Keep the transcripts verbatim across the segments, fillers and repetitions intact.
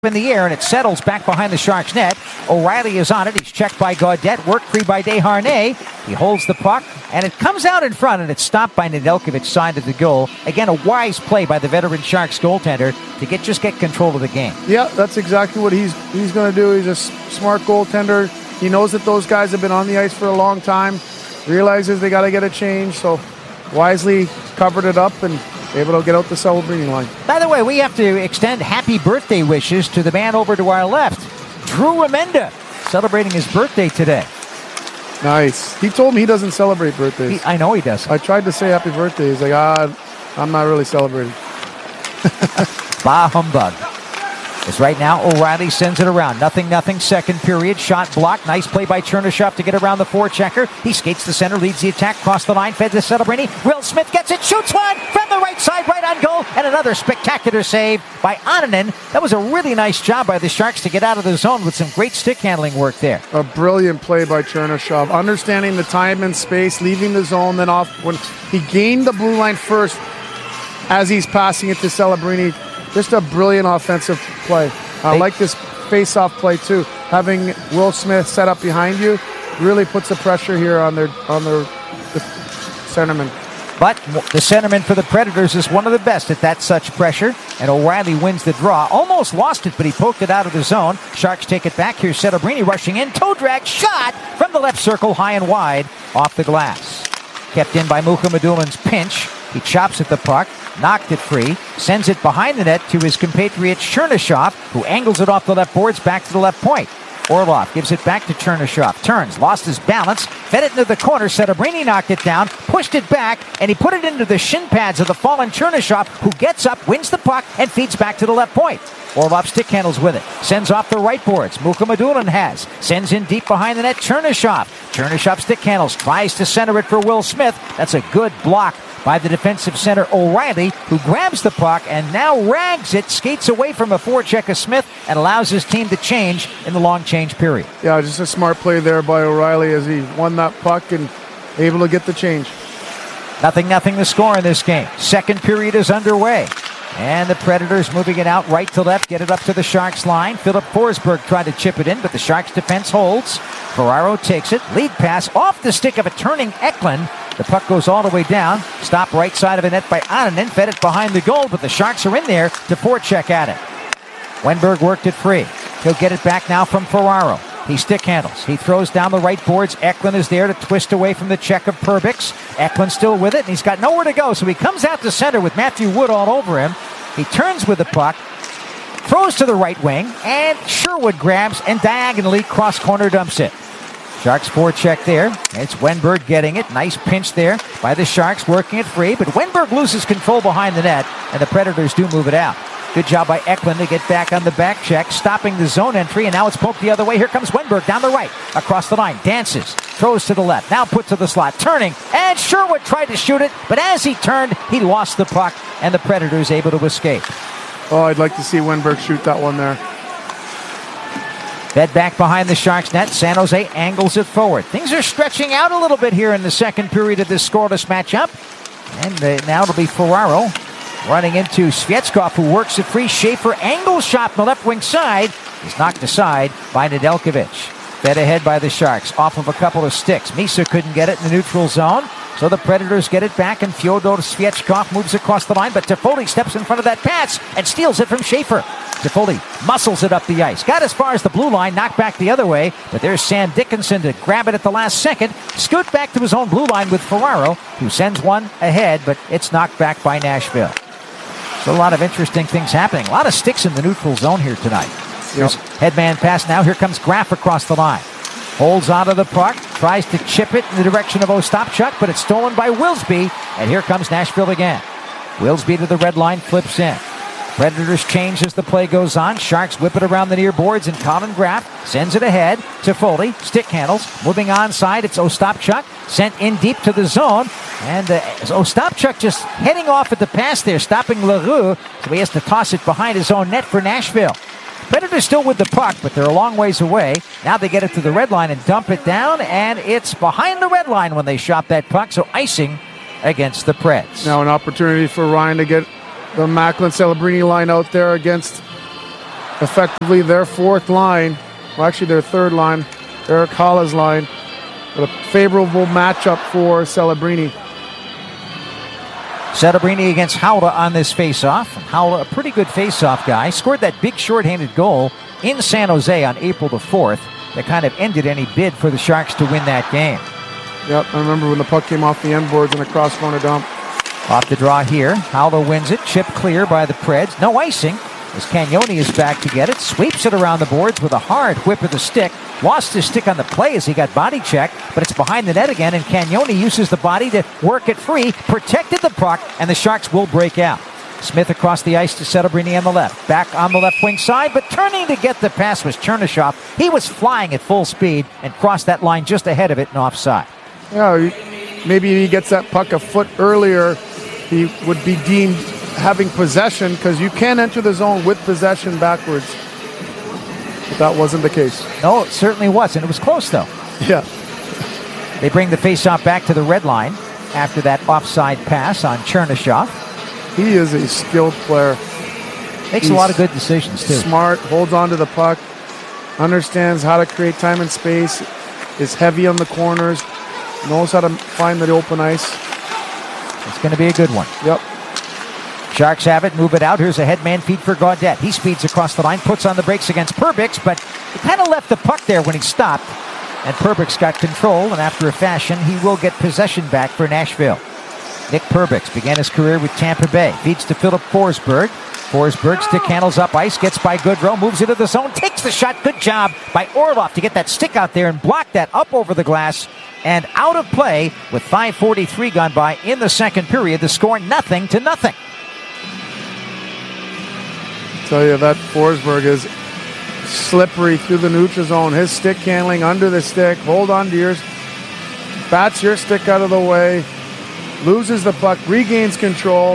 in the air, and it settles back behind the Sharks net. O'Reilly is on it. He's checked by Gaudette. Work free by Desharnais. He holds the puck, and it comes out in front, and it's stopped by Nedeljkovic side of the goal. Again, a wise play by the veteran Sharks goaltender to get just get control of the game. Yeah, that's exactly what he's he's going to do. He's a s- smart goaltender. He knows that those guys have been on the ice for a long time. Realizes they got to get a change, so wisely covered it up and able to get out the Celebrini line. By the way, we have to extend happy birthday wishes to the man over to our left, Drew Remenda, celebrating his birthday today. Nice. He told me he doesn't celebrate birthdays. He, I know he does. I tried to say happy birthday. He's like, ah, I'm not really celebrating. Bah humbug. As right now, O'Reilly sends it around. Nothing, nothing. Second period. Shot blocked. Nice play by Chernyshov to get around the forechecker. He skates the center, leads the attack, cross the line, fed to Celebrini. Will Smith gets it, shoots one from the right side, right on goal, and another spectacular save by Annunen. That was a really nice job by the Sharks to get out of the zone with some great stick handling work there. A brilliant play by Chernyshov. Understanding the time and space, leaving the zone, then off. When he gained the blue line first, as he's passing it to Celebrini, just a brilliant offensive play. I like this face-off play too. Having Will Smith set up behind you really puts the pressure here on their on their the centerman. But the centerman for the Predators is one of the best at that such pressure, and O'Reilly wins the draw. Almost lost it, but he poked it out of the zone. Sharks take it back. Here's Celebrini rushing in. Toe drag shot from the left circle, high and wide, off the glass. Kept in by Mukhamadulin's pinch. He chops at the puck, knocked it free, sends it behind the net to his compatriot Chernyshov, who angles it off the left boards back to the left point. Orlov gives it back to Chernyshov. Turns, lost his balance, fed it into the corner. Celebrini knocked it down, pushed it back, and he put it into the shin pads of the fallen Chernyshov, who gets up, wins the puck, and feeds back to the left point. Orlov stick handles with it. Sends off the right boards. Mukhamadulin has. Sends in deep behind the net. Chernyshov. Chernyshov stick handles. Tries to center it for Will Smith. That's a good block by the defensive center O'Reilly, who grabs the puck and now rags it, skates away from a forecheck of Smith, and allows his team to change in the long change period. Yeah, just a smart play there by O'Reilly as he won that puck and able to get the change. Nothing, nothing to score in this game. Second period is underway. And the Predators moving it out right to left, get it up to the Sharks line. Philip Forsberg tried to chip it in, but the Sharks defense holds. Ferraro takes it. Lead pass off the stick of a turning Eklund. The puck goes all the way down. Stopped right side of the net by Annunen. Fed it behind the goal, but the Sharks are in there to forecheck at it. Wenberg worked it free. He'll get it back now from Ferraro. He stick handles. He throws down the right boards. Eklund is there to twist away from the check of Perbix. Eklund still with it, and he's got nowhere to go, so he comes out to center with Matthew Wood all over him. He turns with the puck, throws to the right wing, and Sherwood grabs and diagonally cross-corner dumps it. Sharks forecheck there. It's Wenberg getting it. Nice pinch there by the Sharks, working it free, but Wenberg loses control behind the net, and the Predators do move it out. Good job by Eklund to get back on the back check, stopping the zone entry, and now it's poked the other way. Here comes Wenberg down the right, across the line, dances, throws to the left, now put to the slot, turning, and Sherwood tried to shoot it, but as he turned, he lost the puck, and the Predators able to escape. Oh, I'd like to see Wenberg shoot that one there. Fed back behind the Sharks net, San Jose angles it forward. Things are stretching out a little bit here in the second period of this scoreless matchup, and uh, now it'll be Ferraro running into Svechkov, who works it free. Schaefer angles shot on the left wing side. He's knocked aside by Nedeljkovic. Fed ahead by the Sharks off of a couple of sticks. Misa couldn't get it in the neutral zone, so the Predators get it back, and Fyodor Svechkov moves across the line, but Toffoli steps in front of that pass and steals it from Schaefer. Toffoli muscles it up the ice. Got as far as the blue line, knocked back the other way, but there's Sam Dickinson to grab it at the last second. Scoot back to his own blue line with Ferraro, who sends one ahead, but it's knocked back by Nashville. So a lot of interesting things happening. A lot of sticks in the neutral zone here tonight. Here's yep. Headman pass now. Here comes Graf across the line. Holds onto the puck. Tries to chip it in the direction of Ostapchuk, but it's stolen by Wilsby. And here comes Nashville again. Wilsby to the red line, flips in. Predators change as the play goes on. Sharks whip it around the near boards, and Colin Graf sends it ahead to Foley. Stick handles. Moving onside, it's Ostapchuk. Sent in deep to the zone. And uh, Ostapchuk just heading off at the pass there, stopping LaRue. So he has to toss it behind his own net for Nashville. Predators still with the puck, but they're a long ways away. Now they get it to the red line and dump it down, and it's behind the red line when they shot that puck. So icing against the Preds. Now an opportunity for Ryan to get the Macklin Celebrini line out there against effectively their fourth line, well, actually their third line, Erik Haula's line, but a favorable matchup for Celebrini. Celebrini against Haula on this faceoff. Haula, a pretty good faceoff guy, scored that big shorthanded goal in San Jose on April the fourth that kind of ended any bid for the Sharks to win that game. Yep, I remember when the puck came off the end boards in a cross-corner dump. Off the draw here. Haula wins it. Chip clear by the Preds. No icing as Cagnoni is back to get it. Sweeps it around the boards with a hard whip of the stick. Lost his stick on the play as he got body checked, but it's behind the net again, and Cagnoni uses the body to work it free. Protected the puck, and the Sharks will break out. Smith across the ice to Celebrini on the left. Back on the left wing side, but turning to get the pass was Chernyshov. He was flying at full speed and crossed that line just ahead of it and offside. Yeah, maybe he gets that puck a foot earlier, he would be deemed having possession, because you can enter the zone with possession backwards. But that wasn't the case. No, it certainly wasn't. It was close, though. Yeah. They bring the faceoff back to the red line after that offside pass on Chernyshov. He is a skilled player. Makes He's a lot of good decisions, too. Smart, holds on to the puck, understands how to create time and space, is heavy on the corners, knows how to find the open ice. It's going to be a good one. Yep. Sharks have it, move it out. Here's a headman feed for Gaudette. He speeds across the line, puts on the brakes against Perbix, but he kind of left the puck there when he stopped. And Perbix got control, and after a fashion, he will get possession back for Nashville. Nick Perbix began his career with Tampa Bay. Feeds to Philip Forsberg. Forsberg stick handles up ice, gets by Goodrow, moves into the zone, takes the shot. Good job by Orlov to get that stick out there and block that up over the glass. And out of play with five forty-three gone by in the second period. The score nothing to nothing. Tell you that Forsberg is slippery through the neutral zone. His stick handling under the stick. Hold on to yours. Bats your stick out of the way. Loses the puck. Regains control.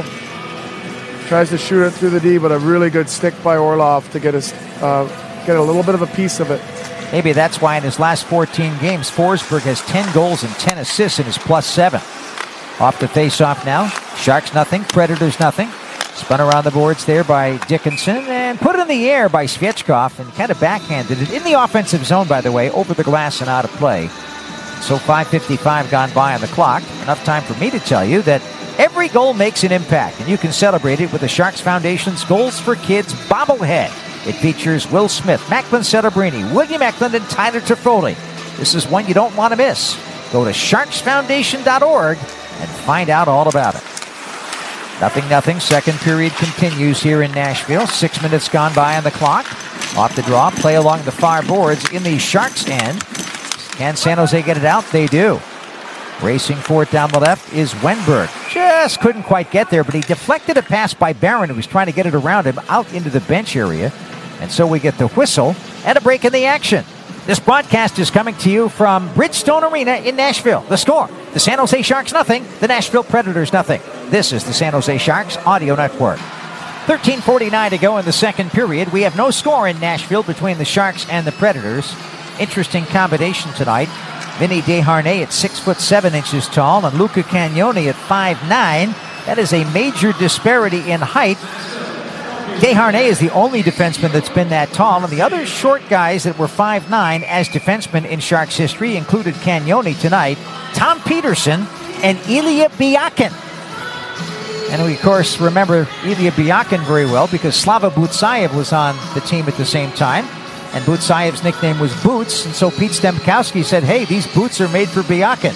Tries to shoot it through the D, but a really good stick by Orlov to get a, uh, get a little bit of a piece of it. Maybe that's why in his last fourteen games, Forsberg has ten goals and ten assists in his plus seven. Off the face-off now. Sharks nothing. Predators nothing. Spun around the boards there by Dickinson and put it in the air by Svechkov and kind of backhanded it in the offensive zone, by the way, over the glass and out of play. So five fifty-five gone by on the clock. Enough time for me to tell you that every goal makes an impact, and you can celebrate it with the Sharks Foundation's Goals for Kids bobblehead. It features Will Smith, Macklin Celebrini, William Eklund, and Tyler Toffoli. This is one you don't want to miss. Go to sharks foundation dot org and find out all about it. Nothing, nothing. Second period continues here in Nashville. Six minutes gone by on the clock. Off the draw, play along the far boards in the Sharks' end. Can San Jose get it out? They do. Racing for it down the left is Wenberg. Just couldn't quite get there, but he deflected a pass by Barron, who was trying to get it around him out into the bench area. And so we get the whistle and a break in the action. This broadcast is coming to you from Bridgestone Arena in Nashville. The score, the San Jose Sharks nothing, the Nashville Predators nothing. This is the San Jose Sharks Audio Network. thirteen forty-nine to go in the second period. We have no score in Nashville between the Sharks and the Predators. Interesting combination tonight. Vinny Desharnais at six foot seven inches tall and Luca Cagnoni at five nine. That is a major disparity in height. Desharnais is the only defenseman that's been that tall, and the other short guys that were five nine as defensemen in Sharks history included Cagnoni tonight, Tom Peterson, and Ilya Biakin. And we, of course, remember Ilya Biakin very well because Slava Butsayev was on the team at the same time, and Butsayev's nickname was Boots, and so Pete Stemkowski said, hey, these boots are made for Biakin.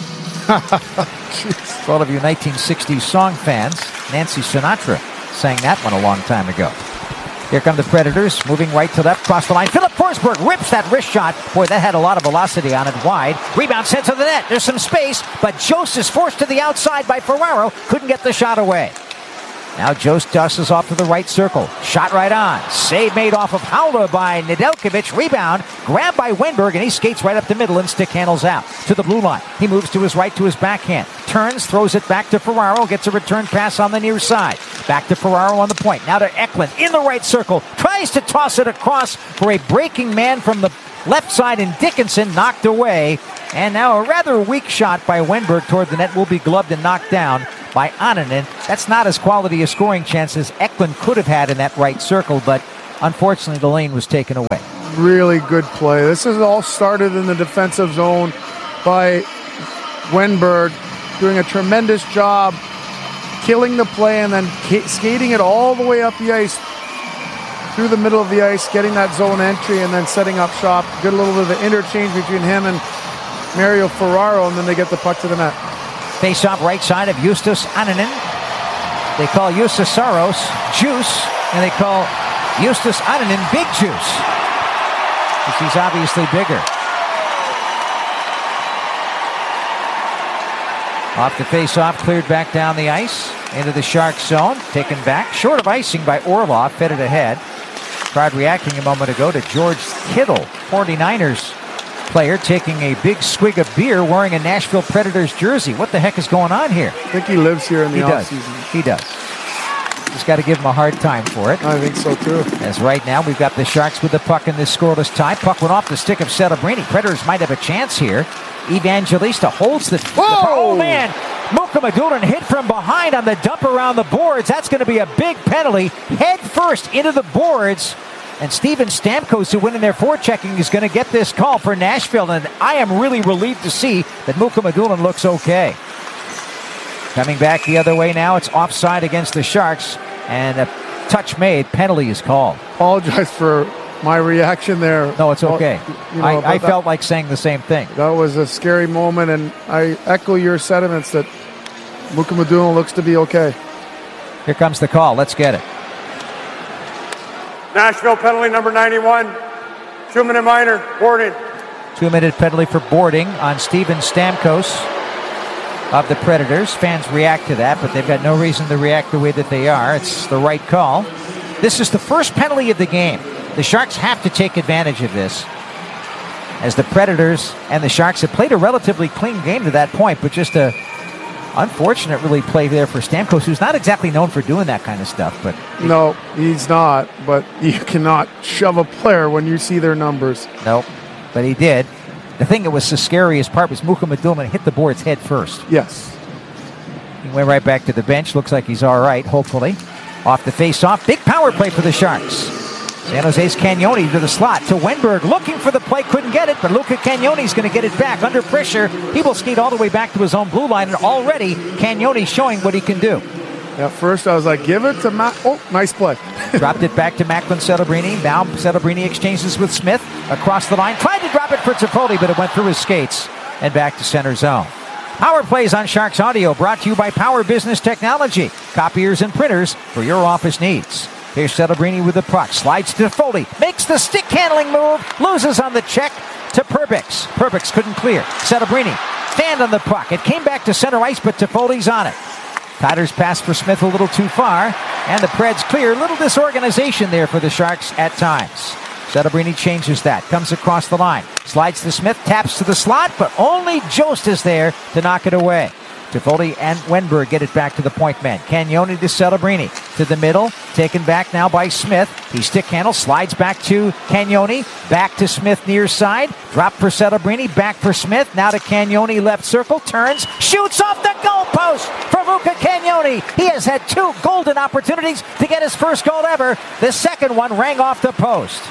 For all of you nineteen sixties song fans, Nancy Sinatra sang that one a long time ago. Here come the Predators, moving right to left, cross the line. Philip Forsberg rips that wrist shot. Boy, that had a lot of velocity on it, wide. Rebound sent to the net. There's some space, but Jost is forced to the outside by Ferraro. Couldn't get the shot away. Now Jost dusses off to the right circle. Shot right on. Save made off of Haula by Nedeljkovic. Rebound. Grabbed by Wenberg, and he skates right up the middle and stick handles out to the blue line. He moves to his right to his backhand. Turns, throws it back to Ferraro. Gets a return pass on the near side. Back to Ferraro on the point. Now to Eklund in the right circle. Tries to toss it across for a breaking man from the left side, and Dickinson knocked away. And now a rather weak shot by Wenberg toward the net will be gloved and knocked down by Annunen. That's not as quality a scoring chance as Eklund could have had in that right circle, but unfortunately, the lane was taken away. Really good play. This is all started in the defensive zone by Wenberg, doing a tremendous job killing the play and then skating it all the way up the ice through the middle of the ice, getting that zone entry and then setting up shop. Good little bit of the interchange between him and Mario Ferraro, and then they get the puck to the net. Face off right side of Justus Annunen. They call Justus Saros Juice, and they call Justus Annunen Big Juice, because he's obviously bigger. Off the face-off, cleared back down the ice into the Sharks zone, taken back, short of icing by Orlov, fed it ahead. Tried reacting a moment ago to George Kittle, forty-niners player, taking a big swig of beer wearing a Nashville Predators jersey. What the heck is going on here? I think he lives here in the he offseason. Does. He does. Just got to give him a hard time for it. I think so, too. As right now, we've got the Sharks with the puck in this scoreless tie. Puck went off the stick of Celebrini. Predators might have a chance here. Evangelista holds the... Whoa! the oh, man! Mukhamadullin hit from behind on the dump around the boards. That's going to be a big penalty. Head first into the boards. And Steven Stamkos, who went in there forechecking, is going to get this call for Nashville. And I am really relieved to see that Mukhamadullin looks okay. Coming back the other way now, it's offside against the Sharks. And a touch made, penalty is called. Apologize for my reaction there. No, it's okay. You know, I, I that, felt like saying the same thing. That was a scary moment, and I echo your sentiments that Mukhamadullin looks to be okay. Here comes the call. Let's get it. Nashville penalty number ninety-one. Two-minute minor, boarding. Two-minute penalty for boarding on Steven Stamkos of the Predators. Fans react to that, but they've got no reason to react the way that they are. It's the right call. This is the first penalty of the game. The Sharks have to take advantage of this, as the Predators and the Sharks have played a relatively clean game to that point, but just a unfortunate really play there for Stamkos, who's not exactly known for doing that kind of stuff. But no, he's not. But you cannot shove a player when you see their numbers. No, but he did. The thing that was the scariest part was Mukhamadullin hit the boards head first. Yes. He went right back to the bench. Looks like he's all right, hopefully. Off the face-off. Big power play for the Sharks. San Jose's Cagnoni to the slot to Wenberg, looking for the play, couldn't get it, but Luca Cagnoni's going to get it back under pressure. He will skate all the way back to his own blue line, and already Cagnoni showing what he can do. At first I was like, give it to Mac. Oh, nice play. Dropped it back to Macklin Celebrini. Now Celebrini exchanges with Smith across the line. Tried to drop it for Toffoli, but it went through his skates and back to center zone. Power Plays on Sharks Audio, brought to you by Power Business Technology. Copiers and printers for your office needs. Here's Celebrini with the puck. Slides to Foley. Makes the stick handling move. Loses on the check to Perbix. Perbix couldn't clear. Celebrini stand on the puck. It came back to center ice, but Toffoli's on it. Tyler's pass for Smith a little too far. And the Preds clear. Little disorganization there for the Sharks at times. Celebrini changes that. Comes across the line. Slides to Smith. Taps to the slot, but only Jost is there to knock it away. Toffoli and Wenberg get it back to the point man. Cagnoni to Celebrini. To the middle. Taken back now by Smith. He stick handle. Slides back to Cagnoni. Back to Smith near side. Drop for Celebrini. Back for Smith. Now to Cagnoni. Left circle. Turns. Shoots off the goalpost for Luca Cagnoni. He has had two golden opportunities to get his first goal ever. The second one rang off the post.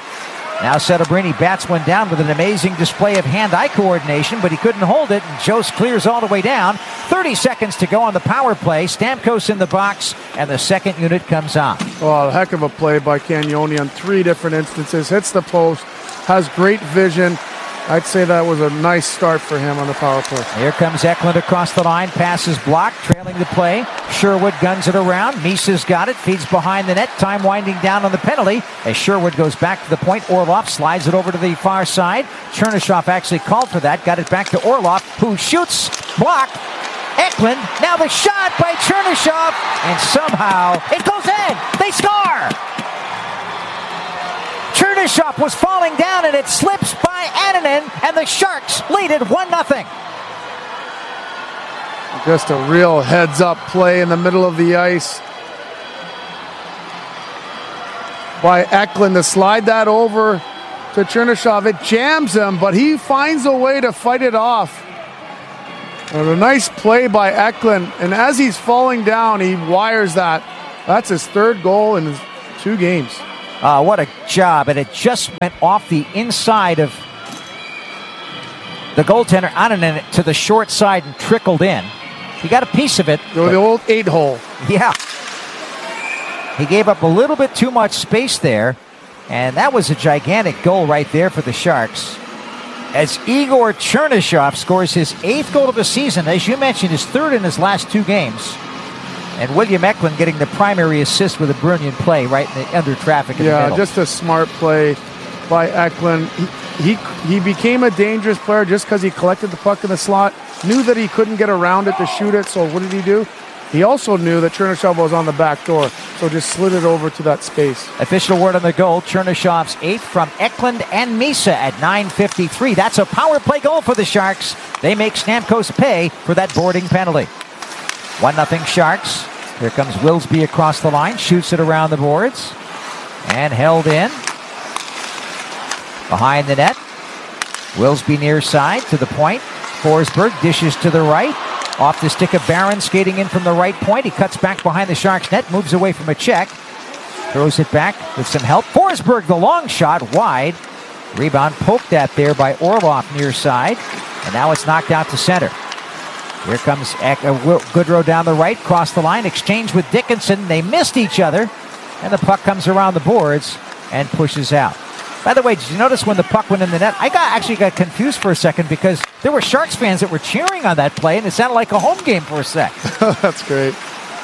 Now Celebrini bats one down with an amazing display of hand-eye coordination, but he couldn't hold it, and Jost clears all the way down. thirty seconds to go on the power play. Stamkos in the box, and the second unit comes on. Oh, a heck of a play by Cagnoni on three different instances. Hits the post, has great vision. I'd say that was a nice start for him on the power play. Here comes Eklund across the line. Passes blocked, trailing the play. Sherwood guns it around. Misa's got it. Feeds behind the net. Time winding down on the penalty as Sherwood goes back to the point. Orlov slides it over to the far side. Chernyshov actually called for that. Got it back to Orlov, who shoots. Blocked. Eklund. Now the shot by Chernyshov. And somehow it goes in. They score. Chernyshov was falling down, and it slips by Annunen, and the Sharks lead it one nothing. Just a real heads-up play in the middle of the ice by Eklund to slide that over to Chernyshov. It jams him, but he finds a way to fight it off. And a nice play by Eklund, and as he's falling down, he wires that. That's his third goal in his two games. Uh, what a job. And it just went off the inside of the goaltender, Ananen, to the short side and trickled in. He got a piece of it. The old eight hole. Yeah. He gave up a little bit too much space there. And that was a gigantic goal right there for the Sharks. As Igor Chernyshov scores his eighth goal of the season, as you mentioned, his third in his last two games. And William Eklund getting the primary assist with a brilliant play right in the under traffic in yeah, the middle. Just a smart play by Eklund. He, he, he became a dangerous player just because he collected the puck in the slot, knew that he couldn't get around it to shoot it, so what did he do? He also knew that Chernyshov was on the back door, so just slid it over to that space. Official word on the goal, Chernyshov's eighth from Eklund and Misa at nine fifty-three. That's a power play goal for the Sharks. They make Stamkos pay for that boarding penalty. one nothing Sharks. Here comes Willsby across the line, shoots it around the boards, and held in. Behind the net, Willsby near side to the point. Forsberg dishes to the right. Off the stick of Barron, skating in from the right point. He cuts back behind the Sharks net, moves away from a check. Throws it back with some help. Forsberg, the long shot, wide. Rebound poked at there by Orlov near side. And now it's knocked out to center. Here comes Goodrow down the right, cross the line, exchange with Dickinson. They missed each other. And the puck comes around the boards and pushes out. By the way, did you notice when the puck went in the net? I got actually got confused for a second because there were Sharks fans that were cheering on that play, and it sounded like a home game for a sec. That's great.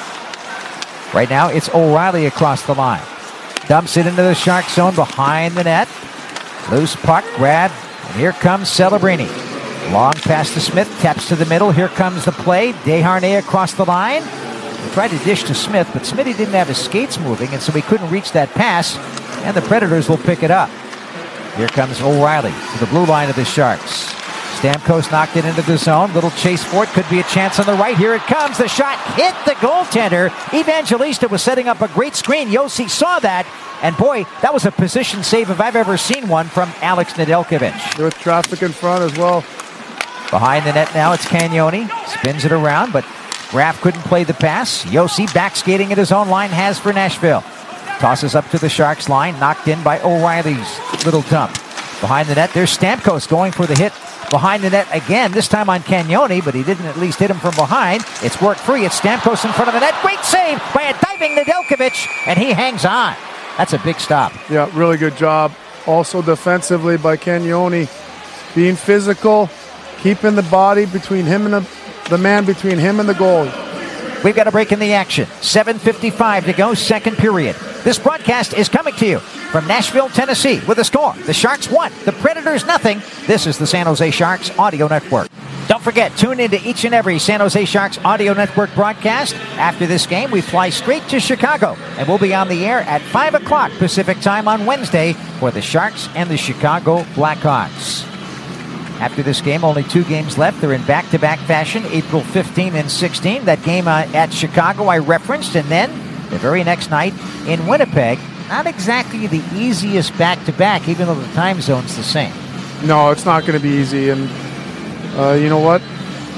Right now, it's O'Reilly across the line. Dumps it into the Shark zone behind the net. Loose puck, grab, and here comes Celebrini. Long pass to Smith, taps to the middle. Here comes the play. Desharnais across the line. He tried to dish to Smith, but Smitty didn't have his skates moving, and so he couldn't reach that pass, and the Predators will pick it up. Here comes O'Reilly to the blue line of the Sharks. Stamkos knocked it into the zone. Little chase for it. Could be a chance on the right. Here it comes. The shot hit the goaltender. Evangelista was setting up a great screen. Josi saw that. And boy, that was a position save if I've ever seen one from Alex Nedeljkovic. With traffic in front as well. Behind the net now, it's Cagnoni. Spins it around, but Graf couldn't play the pass. Josi back skating at his own line, has for Nashville. Tosses up to the Sharks line, knocked in by O'Reilly's little dump. Behind the net, there's Stamkos going for the hit. Behind the net again, this time on Cagnoni, but he didn't at least hit him from behind. It's worked free. It's Stamkos in front of the net. Great save by a diving Nedeljkovic, and he hangs on. That's a big stop. Yeah, really good job. Also defensively by Cagnoni. Being physical, keeping the body between him and the, the man between him and the goal. We've got a break in the action. seven fifty-five to go, second period. This broadcast is coming to you from Nashville, Tennessee, with a score. The Sharks one, the Predators nothing. This is the San Jose Sharks Audio Network. Don't forget, tune into each and every San Jose Sharks Audio Network broadcast. After this game, we fly straight to Chicago, and we'll be on the air at five o'clock Pacific time on Wednesday for the Sharks and the Chicago Blackhawks. After this game, only two games left. They're in back-to-back fashion, April fifteenth and sixteenth. That game uh, at Chicago I referenced, and then the very next night in Winnipeg. Not exactly the easiest back-to-back, even though the time zone's the same. No, it's not going to be easy, and uh, you know what?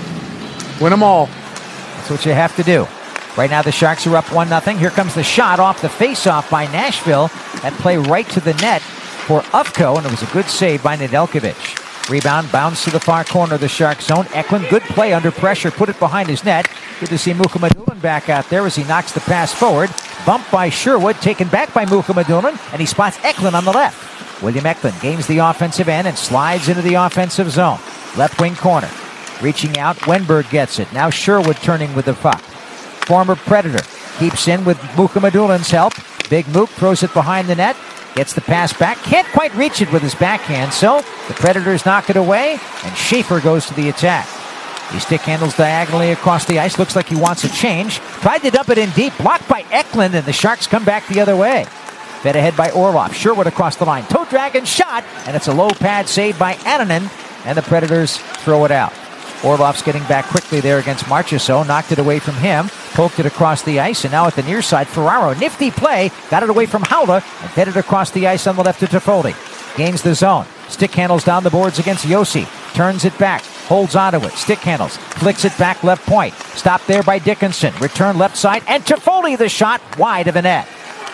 Win them all. That's what you have to do. Right now the Sharks are up one nothing. Here comes the shot off the face-off by Nashville. That play right to the net for Ufko, and it was a good save by Nedeljkovic. Rebound, bounce to the far corner of the Shark zone. Eklund, good play under pressure, put it behind his net. Good to see Mukhamadullin back out there as he knocks the pass forward. Bumped by Sherwood, taken back by Mukhamadullin, and he spots Eklund on the left. William Eklund gains the offensive end and slides into the offensive zone. Left wing corner. Reaching out, Wenberg gets it. Now Sherwood turning with the puck. Former Predator keeps in with Mukhamadullin's help. Big Mook throws it behind the net. Gets the pass back. Can't quite reach it with his backhand, so the Predators knock it away, and Schaefer goes to the attack. He stick handles diagonally across the ice. Looks like he wants a change. Tried to dump it in deep. Blocked by Eklund, and the Sharks come back the other way. Fed ahead by Orlov. Sherwood across the line. Toe drag and shot, and it's a low pad save by Ananen, and the Predators throw it out. Orlov's getting back quickly there against Marchessault. Knocked it away from him. Poked it across the ice, and now at the near side, Ferraro. Nifty play. Got it away from Haula and fed it across the ice on the left to Toffoli. Gains the zone. Stick handles down the boards against Josi. Turns it back. Holds onto it. Stick handles. Flicks it back left point. Stopped there by Dickinson. Return left side, and Toffoli the shot wide of the net.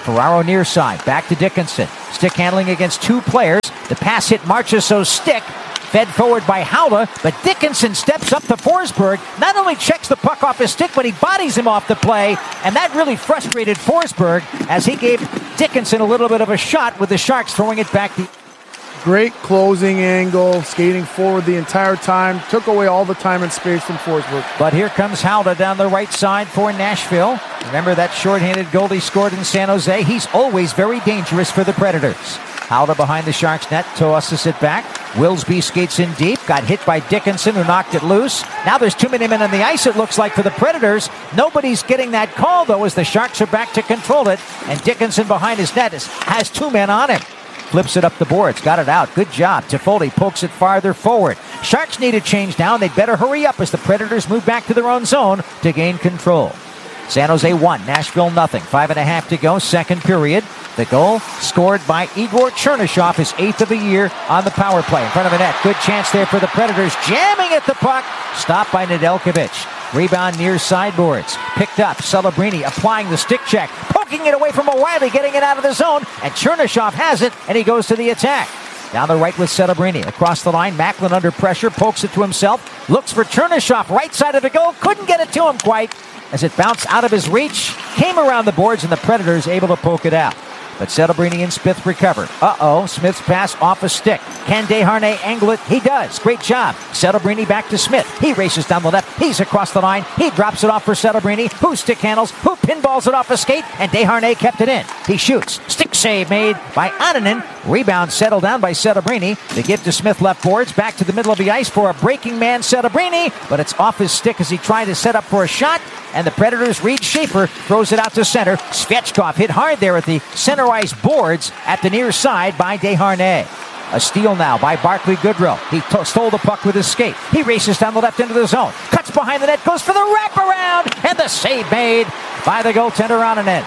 Ferraro near side, back to Dickinson. Stick handling against two players. The pass hit Marchessault's stick. Fed forward by Haula, but Dickinson steps up to Forsberg. Not only checks the puck off his stick, but he bodies him off the play. And that really frustrated Forsberg as he gave Dickinson a little bit of a shot with the Sharks throwing it back. The Great closing angle, skating forward the entire time. Took away all the time and space from Forsberg. But here comes Haula down the right side for Nashville. Remember that shorthanded goal he scored in San Jose? He's always very dangerous for the Predators. Haula behind the Sharks net, tosses it back. Wilsby skates in deep, got hit by Dickinson who knocked it loose. Now there's too many men on the ice, it looks like, for the Predators. Nobody's getting that call, though, as the Sharks are back to control it. And Dickinson behind his net is, has two men on him. Flips it up the boards, got it out. Good job. Toffoli pokes it farther forward. Sharks need a change now, and they'd better hurry up as the Predators move back to their own zone to gain control. San Jose one, Nashville nothing. Five and a half to go, second period. The goal scored by Igor Chernyshov, his eighth of the year on the power play. In front of the net, good chance there for the Predators. Jamming at the puck, stopped by Nedeljkovic. Rebound near sideboards. Picked up, Celebrini applying the stick check. Poking it away from O'Reilly, getting it out of the zone. And Chernyshov has it, and he goes to the attack. Down the right with Celebrini. Across the line, Macklin under pressure, pokes it to himself. Looks for Chernyshov, right side of the goal. Couldn't get it to him quite as it bounced out of his reach. Came around the boards, and the Predators able to poke it out. But Celebrini and Smith recover. Uh-oh, Smith's pass off a stick. Can Desharnais angle it? He does. Great job. Celebrini back to Smith. He races down the left. He's across the line. He drops it off for Celebrini, who stick handles, who pinballs it off a skate, and Desharnais kept it in. He shoots. Stick save made by Annunen. Rebound settled down by Celebrini. They give to Smith left boards. Back to the middle of the ice for a breaking man, Celebrini, but it's off his stick as he tried to set up for a shot. And the Predators, Reed Schaefer, throws it out to center. Svechkov hit hard there at the center ice boards at the near side by Desharnais. A steal now by Barclay Goodrow. He t- stole the puck with his skate. He races down the left into the zone. Cuts behind the net, goes for the wraparound, and the save made by the goaltender Annunen.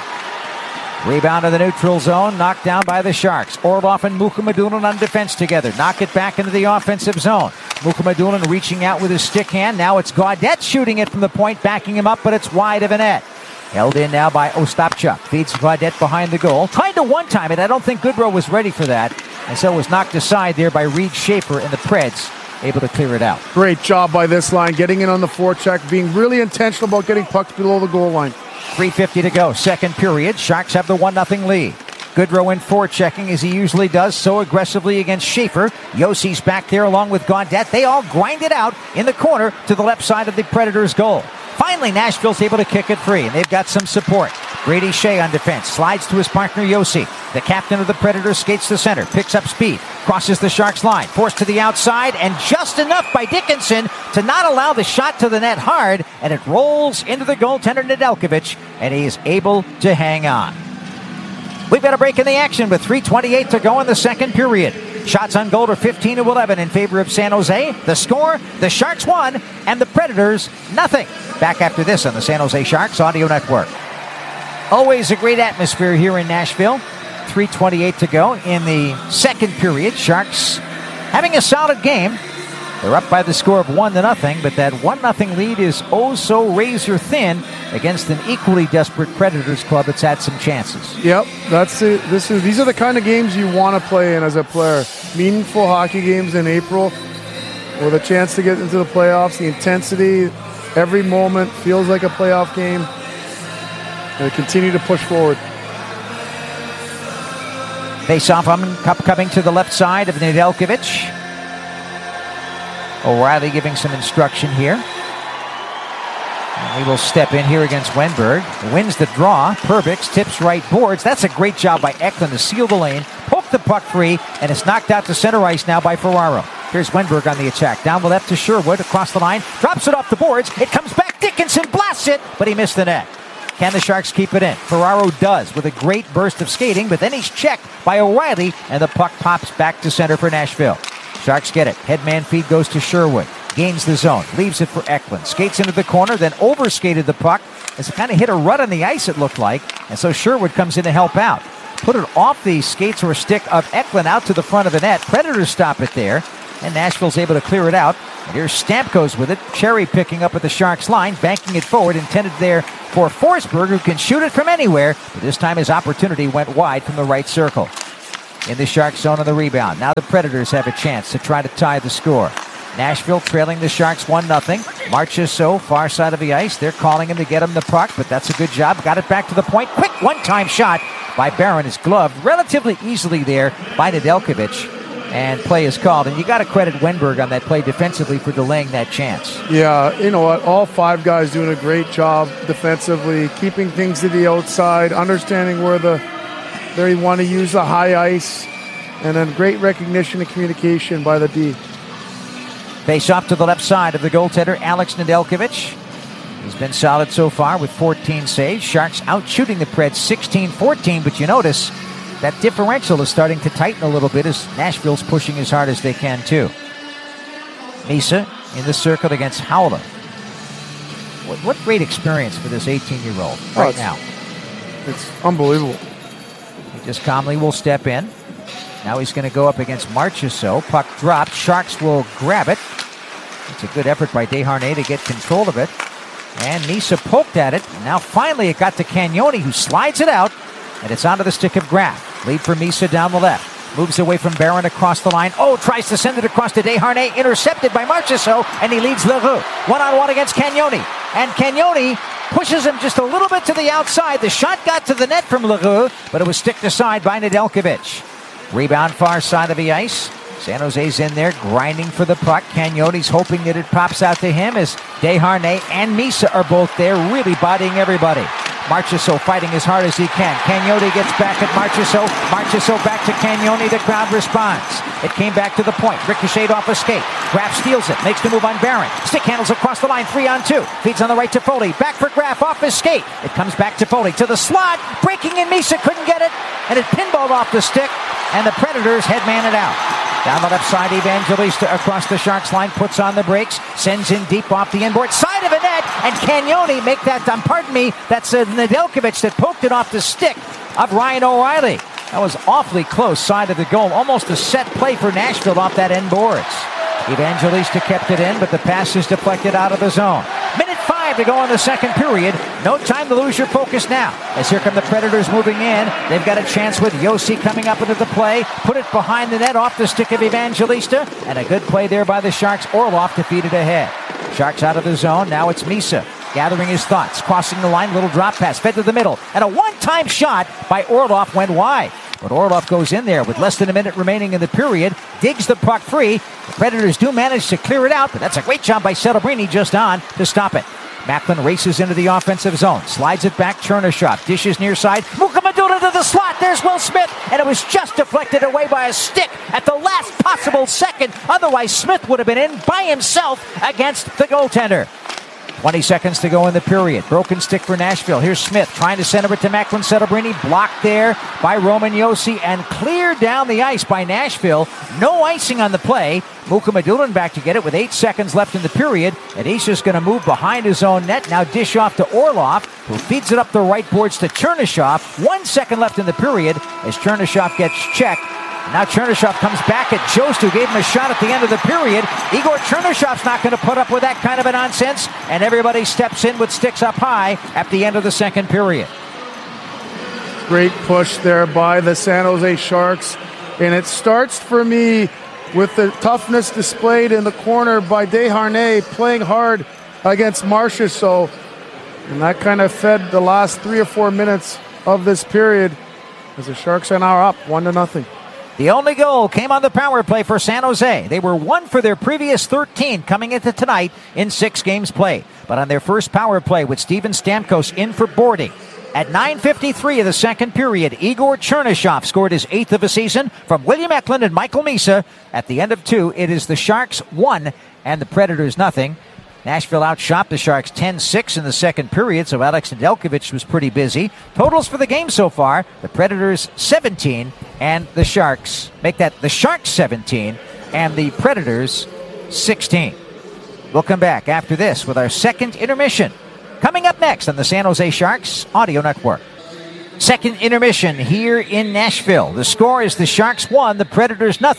Rebound to the neutral zone, knocked down by the Sharks. Orlov and Mukhamadullin on defense together. Knock it back into the offensive zone. Mukhamadullin reaching out with his stick hand. Now it's Gaudette shooting it from the point, backing him up, but it's wide of a net. Held in now by Ostapchuk. Feeds Gaudette behind the goal. Tried to one-time it. I don't think Goodrow was ready for that. And so it was knocked aside there by Reed Schaefer, and the Preds able to clear it out. Great job by this line, getting in on the forecheck, being really intentional about getting pucks below the goal line. three fifty to go, second period. Sharks have the one nothing lead. Goodrow in forechecking as he usually does, so aggressively against Schaefer. Yossi's back there along with Gaudette. They all grind it out in the corner to the left side of the Predators' goal. Finally, Nashville's able to kick it free, and they've got some support. Brady Shea on defense, slides to his partner Josi. The captain of the Predators skates to center, picks up speed, crosses the Sharks line, forced to the outside, and just enough by Dickinson to not allow the shot to the net hard, and it rolls into the goaltender Nedeljkovic, and he is able to hang on. We've got a break in the action with three twenty-eight to go in the second period. Shots on goal are fifteen to eleven in favor of San Jose. The score, the Sharks won, and the Predators nothing. Back after this on the San Jose Sharks Audio Network. Always a great atmosphere here in Nashville. three twenty-eight to go in the second period. Sharks having a solid game. They're up by the score of one to nothing, but that one nothing lead is oh so razor thin against an equally desperate Predators club that's had some chances. Yep, that's it. This is these are the kind of games you want to play in as a player. Meaningful hockey games in April with a chance to get into the playoffs. The intensity, every moment feels like a playoff game. And they continue to push forward. Face-off coming to the left side of Nedeljkovic. O'Reilly giving some instruction here. And he will step in here against Wenberg. Wins the draw. Perbix tips right boards. That's a great job by Eklund to seal the lane, poke the puck free, and it's knocked out to center ice now by Ferraro. Here's Wenberg on the attack. Down the left to Sherwood, across the line, drops it off the boards. It comes back. Dickinson blasts it, but he missed the net. Can the Sharks keep it in? Ferraro does with a great burst of skating, but then he's checked by O'Reilly, and the puck pops back to center for Nashville. Sharks get it. Headman feed goes to Sherwood. Gains the zone. Leaves it for Eklund. Skates into the corner, then overskated the puck. As it kind of hit a rut on the ice, it looked like. And so Sherwood comes in to help out. Put it off the skates or stick of Eklund out to the front of the net. Predators stop it there. And Nashville's able to clear it out. Here's Stamkos with it, cherry picking up at the Sharks line, banking it forward, intended there for Forsberg, who can shoot it from anywhere, but this time his opportunity went wide from the right circle. In the Sharks zone on the rebound. Now the Predators have a chance to try to tie the score. Nashville trailing the Sharks one nothing. Marchessault, far side of the ice. They're calling him to get him the puck, but that's a good job. Got it back to the point. Quick one-time shot by Barron is gloved relatively easily there by Nedeljkovic. And play is called. And you got to credit Wenberg on that play defensively for delaying that chance. Yeah, you know what? All five guys doing a great job defensively, keeping things to the outside, understanding where the they want to use the high ice, and then great recognition and communication by the D. Face off to the left side of the goaltender, Alex Nedeljkovic. He's been solid so far with fourteen saves. Sharks out shooting the Preds sixteen fourteen, but you notice that differential is starting to tighten a little bit as Nashville's pushing as hard as they can, too. Misa in the circle against Howler. What, what great experience for this eighteen-year-old right oh, it's, now. It's unbelievable. He just calmly will step in. Now he's going to go up against Marchessault. Puck dropped. Sharks will grab it. It's a good effort by Desharnais to get control of it. And Misa poked at it. And now finally it got to Cagnoni, who slides it out. And it's onto the stick of Graf. Lead for Misa down the left. Moves away from Barron across the line. Oh, tries to send it across to Desharnais. Intercepted by Marchessault. And he leads Leroux. One-on-one against Cagnoni. And Cagnoni pushes him just a little bit to the outside. The shot got to the net from Leroux, but it was sticked aside by Nedeljkovic. Rebound far side of the ice. San Jose's in there grinding for the puck. Cagnoni's hoping that it pops out to him as Desharnais and Misa are both there, really bodying everybody. Marchessault fighting as hard as he can. Cagnoni gets back at Marchessault. Marchessault back to Cagnoni. The crowd responds. It came back to the point. Ricocheted off a skate. Graf steals it. Makes the move on Barron. Stick handles across the line. Three on two. Feeds on the right to Foley. Back for Graf off his skate. It comes back to Foley. To the slot. Breaking in. Misa couldn't get it. And it pinballed off the stick. And the Predators headman it out. Down the left side, Evangelista across the Sharks line, puts on the brakes, sends in deep off the inboard, side of a net, and Cagnoni make that, um, pardon me, that's uh, Nedeljkovic that poked it off the stick of Ryan O'Reilly. That was awfully close, side of the goal, almost a set play for Nashville off that end boards. Evangelista kept it in, but the pass is deflected out of the zone. Minute five to go in the second period. No time to lose your focus now. As here come the Predators moving in. They've got a chance with Josi coming up into the play. Put it behind the net off the stick of Evangelista. And a good play there by the Sharks. Orlov to feed it ahead. Sharks out of the zone. Now it's Misa gathering his thoughts. Crossing the line. Little drop pass. Fed to the middle. And a one-time shot by Orlov went wide. But Orlov goes in there with less than a minute remaining in the period, digs the puck free. The Predators do manage to clear it out, but that's a great job by Celebrini just on to stop it. Macklin races into the offensive zone, slides it back, Chernyshov, dishes near side, Mukamadula to the slot, there's Will Smith, and it was just deflected away by a stick at the last possible second. Otherwise, Smith would have been in by himself against the goaltender. twenty seconds to go in the period. Broken stick for Nashville. Here's Smith trying to send it to Macklin Celebrini. Blocked there by Roman Josi and cleared down the ice by Nashville. No icing on the play. Mukamadulin back to get it with eight seconds left in the period. And he's just going to move behind his own net. Now dish off to Orlov, who feeds it up the right boards to Chernyshov. One second left in the period as Chernyshov gets checked. Now Chernyshov comes back at Jost, who gave him a shot at the end of the period. Igor Chernyshov's not going to put up with that kind of a nonsense, and everybody steps in with sticks up high at the end of the second period. Great push there by the San Jose Sharks, and it starts for me with the toughness displayed in the corner by Desharnais, playing hard against Marchessault, and that kind of fed the last three or four minutes of this period as the Sharks are now up one to nothing. The only goal came on the power play for San Jose. They were one for their previous thirteen coming into tonight in six games played. But on their first power play with Steven Stamkos in for boarding, at nine fifty-three of the second period, Igor Chernyshov scored his eighth of the season from William Eklund and Michael Misa. At the end of two, it is the Sharks one and the Predators nothing. Nashville outshot the Sharks ten six in the second period, so Alex Nedeljkovic was pretty busy. Totals for the game so far, the Predators seventeen and the Sharks, make that the Sharks seventeen and the Predators sixteen. We'll come back after this with our second intermission. Coming up next on the San Jose Sharks Audio Network. Second intermission here in Nashville. The score is the Sharks one, the Predators nothing.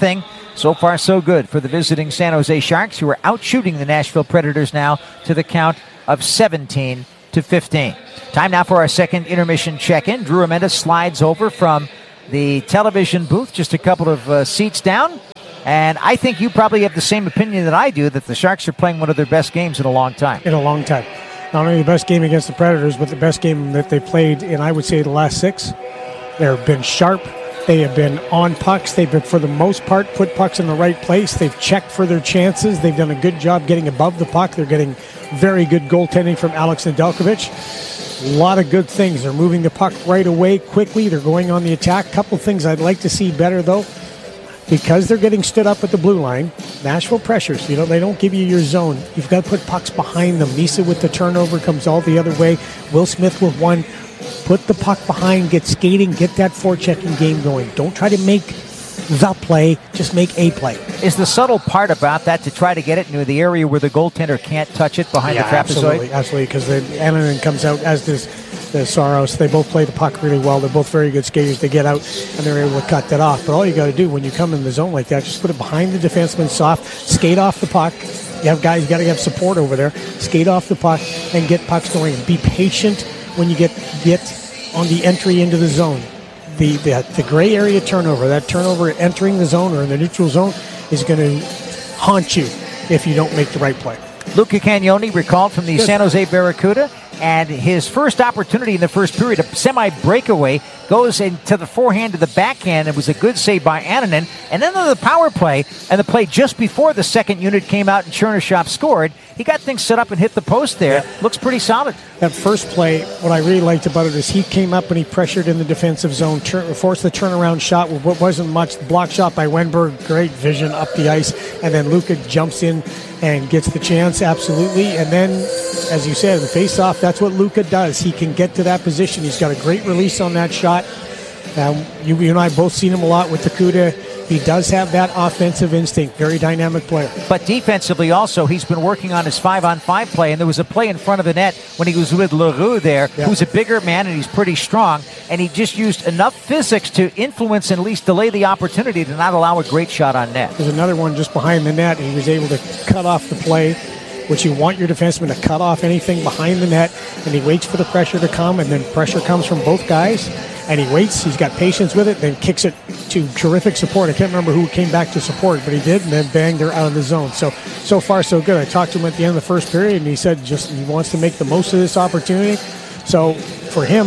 So far, so good for the visiting San Jose Sharks, who are out shooting the Nashville Predators now to the count of seventeen to fifteen. Time now for our second intermission check-in. Drew Amenda slides over from the television booth, just a couple of uh, seats down. And I think you probably have the same opinion that I do, that the Sharks are playing one of their best games in a long time. In a long time. Not only the best game against the Predators, but the best game that they played in, I would say, the last six. They've been sharp. They have been on pucks. They've been, for the most part, put pucks in the right place. They've checked for their chances. They've done a good job getting above the puck. They're getting very good goaltending from Alex Nedeljkovic. A lot of good things. They're moving the puck right away, quickly. They're going on the attack. Couple things I'd like to see better, though. Because they're getting stood up at the blue line, Nashville pressures. You know, they don't give you your zone. You've got to put pucks behind them. Misa with the turnover comes all the other way. Will Smith with one. Put the puck behind, get skating, get that forechecking game going. Don't try to make the play, just make a play. Is the subtle part about that to try to get it into the area where the goaltender can't touch it behind yeah, the trapezoid? Absolutely, absolutely, because Annunen comes out, as does the Saros. They both play the puck really well. They're both very good skaters. They get out, and they're able to cut that off. But all you got to do when you come in the zone like that, just put it behind the defenseman soft, skate off the puck. You have guys, you got to have support over there. Skate off the puck and get pucks going. Be patient when you get get on the entry into the zone. The, the the gray area turnover, that turnover entering the zone or in the neutral zone, is going to haunt you if you don't make the right play. Luca Cagnoni recalled from the Good. San Jose Barracuda, and his first opportunity in the first period, a semi-breakaway, goes into the forehand to the backhand. It was a good save by Annunen. And then the power play, and the play just before the second unit came out and Chernyshov scored, he got things set up and hit the post there. Yeah. Looks pretty solid. That first play, what I really liked about it is he came up and he pressured in the defensive zone, tur- forced the turnaround shot with what wasn't much. Block shot by Wenberg, great vision up the ice, and then Luca jumps in and gets the chance, absolutely. And then, as you said, the face-off, that's what Luca does. He can get to that position. He's got a great release on that shot. Um, you, you and I both seen him a lot with the Cuda. He does have that offensive instinct. Very dynamic player. But defensively also, he's been working on his five-on-five play, and there was a play in front of the net when he was with Leroux there, yeah. who's a bigger man, and he's pretty strong, and he just used enough physics to influence and at least delay the opportunity to not allow a great shot on net. There's another one just behind the net. He was able to cut off the play, which you want your defenseman to cut off anything behind the net, and he waits for the pressure to come, and then pressure comes from both guys, and he waits, he's got patience with it, then kicks it to terrific support. I can't remember who came back to support, but he did, and then bang, they're out of the zone. So, so far so good. I talked to him at the end of the first period, and he said just he wants to make the most of this opportunity. So for him,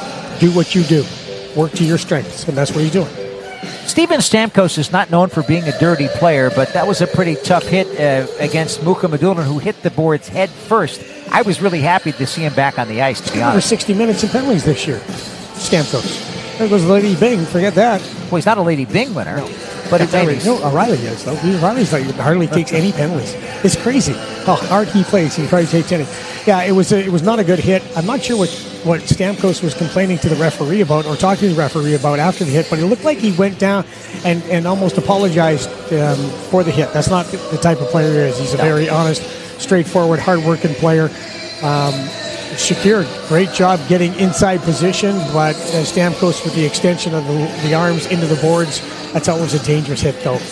do what you do. Work to your strengths, and that's what he's doing. Steven Stamkos is not known for being a dirty player, but that was a pretty tough hit uh, against Mukhamadullin, who hit the boards head first. I was really happy to see him back on the ice, to be honest. Over sixty minutes in penalties this year, Stamkos. There goes Lady Bing, forget that. Well, he's not a Lady Bing winner, no. but it made me... No, O'Reilly is, though. O'Reilly's like, hardly takes any penalties. It's crazy how hard he plays. He probably takes any. Yeah, it was a, it was not a good hit. I'm not sure what, what Stamkos was complaining to the referee about or talking to the referee about after the hit, but it looked like he went down and, and almost apologized um, for the hit. That's not the type of player he is. He's a no. very honest, straightforward, hard-working player. Um, Shakir, great job getting inside position, but uh, Stamkos with the extension of the, the arms into the boards, that's always a dangerous hit, though.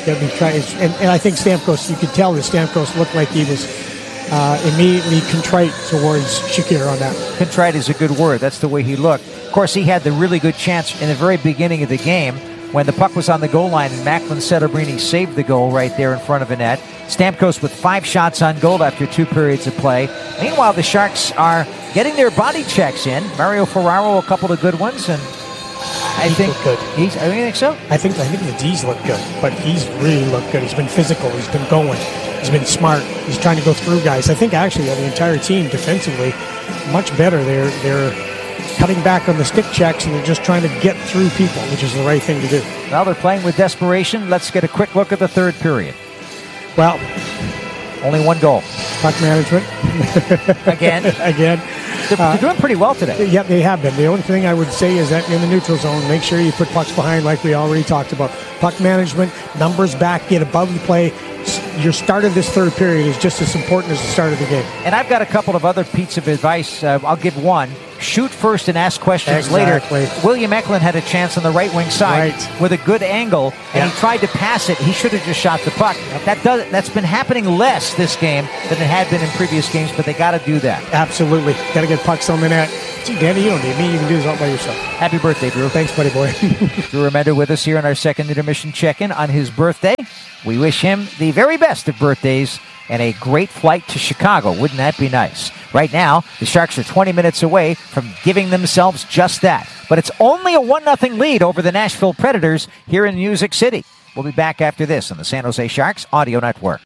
And, and I think Stamkos, you could tell that Stamkos looked like he was uh, immediately contrite towards Shakir on that. Contrite is a good word. That's the way he looked. Of course, he had the really good chance in the very beginning of the game when the puck was on the goal line and Macklin Celebrini saved the goal right there in front of the net. Stamkos with five shots on goal after two periods of play. Meanwhile, the Sharks are getting their body checks in. Mario Ferraro, a couple of good ones, and I he think good. he's. I think so. I think I think the D's look good, but he's really looked good. He's been physical. He's been going. He's been smart. He's trying to go through guys. I think actually the entire team defensively much better. They're they're cutting back on the stick checks, and they're just trying to get through people, which is the right thing to do. Well, they're playing with desperation. Let's get a quick look at the third period. Well, only one goal. Puck management. Again. Again. They're, they're doing pretty well today. Yeah, they have been. The only thing I would say is that in the neutral zone, make sure you put pucks behind like we already talked about. Puck management, numbers back, get above the play. Your start of this third period is just as important as the start of the game. And I've got a couple of other pieces of advice. Uh, I'll give one. shoot first and ask questions Exactly. later. William Eklund had a chance on the right wing side Right. with a good angle, and Yeah. he tried to pass it. He should have just shot the puck. That does, that's been happening less this game than it had been in previous games, but they got to do that. Absolutely. Got to get pucks on the net. Gee, Danny, you don't need me. You can do this all by yourself. Happy birthday, Drew. Thanks, buddy boy. Drew Remender with us here on our second intermission check-in on his birthday. We wish him the very best of birthdays and a great flight to Chicago. Wouldn't that be nice? Right now, the Sharks are twenty minutes away from giving themselves just that. But it's only a one nothing lead over the Nashville Predators here in Music City. We'll be back after this on the San Jose Sharks Audio Network.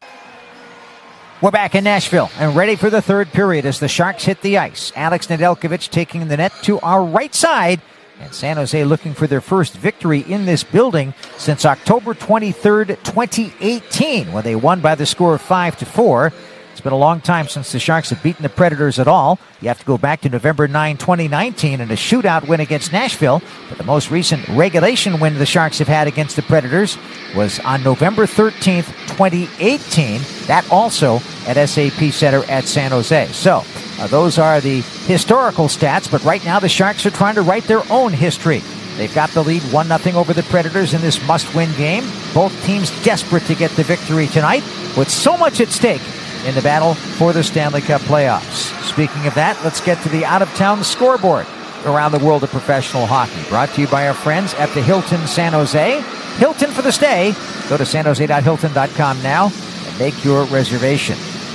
We're back in Nashville and ready for the third period as the Sharks hit the ice. Alex Nedeljkovic taking the net to our right side. And San Jose looking for their first victory in this building since October twenty-third, twenty eighteen, when they won by the score of five to four. It's been a long time since the Sharks have beaten the Predators at all. You have to go back to November ninth, twenty nineteen in a shootout win against Nashville. But the most recent regulation win the Sharks have had against the Predators was on November thirteenth, twenty eighteen. That also at S A P Center at San Jose. So uh, those are the historical stats, but right now the Sharks are trying to write their own history. They've got the lead one nothing over the Predators in this must-win game. Both teams desperate to get the victory tonight with so much at stake in the battle for the Stanley Cup playoffs. Speaking of that, let's get to the out-of-town scoreboard around the world of professional hockey. Brought to you by our friends at the Hilton San Jose. Hilton for the stay. Go to san jose dot hilton dot com now and make your reservation.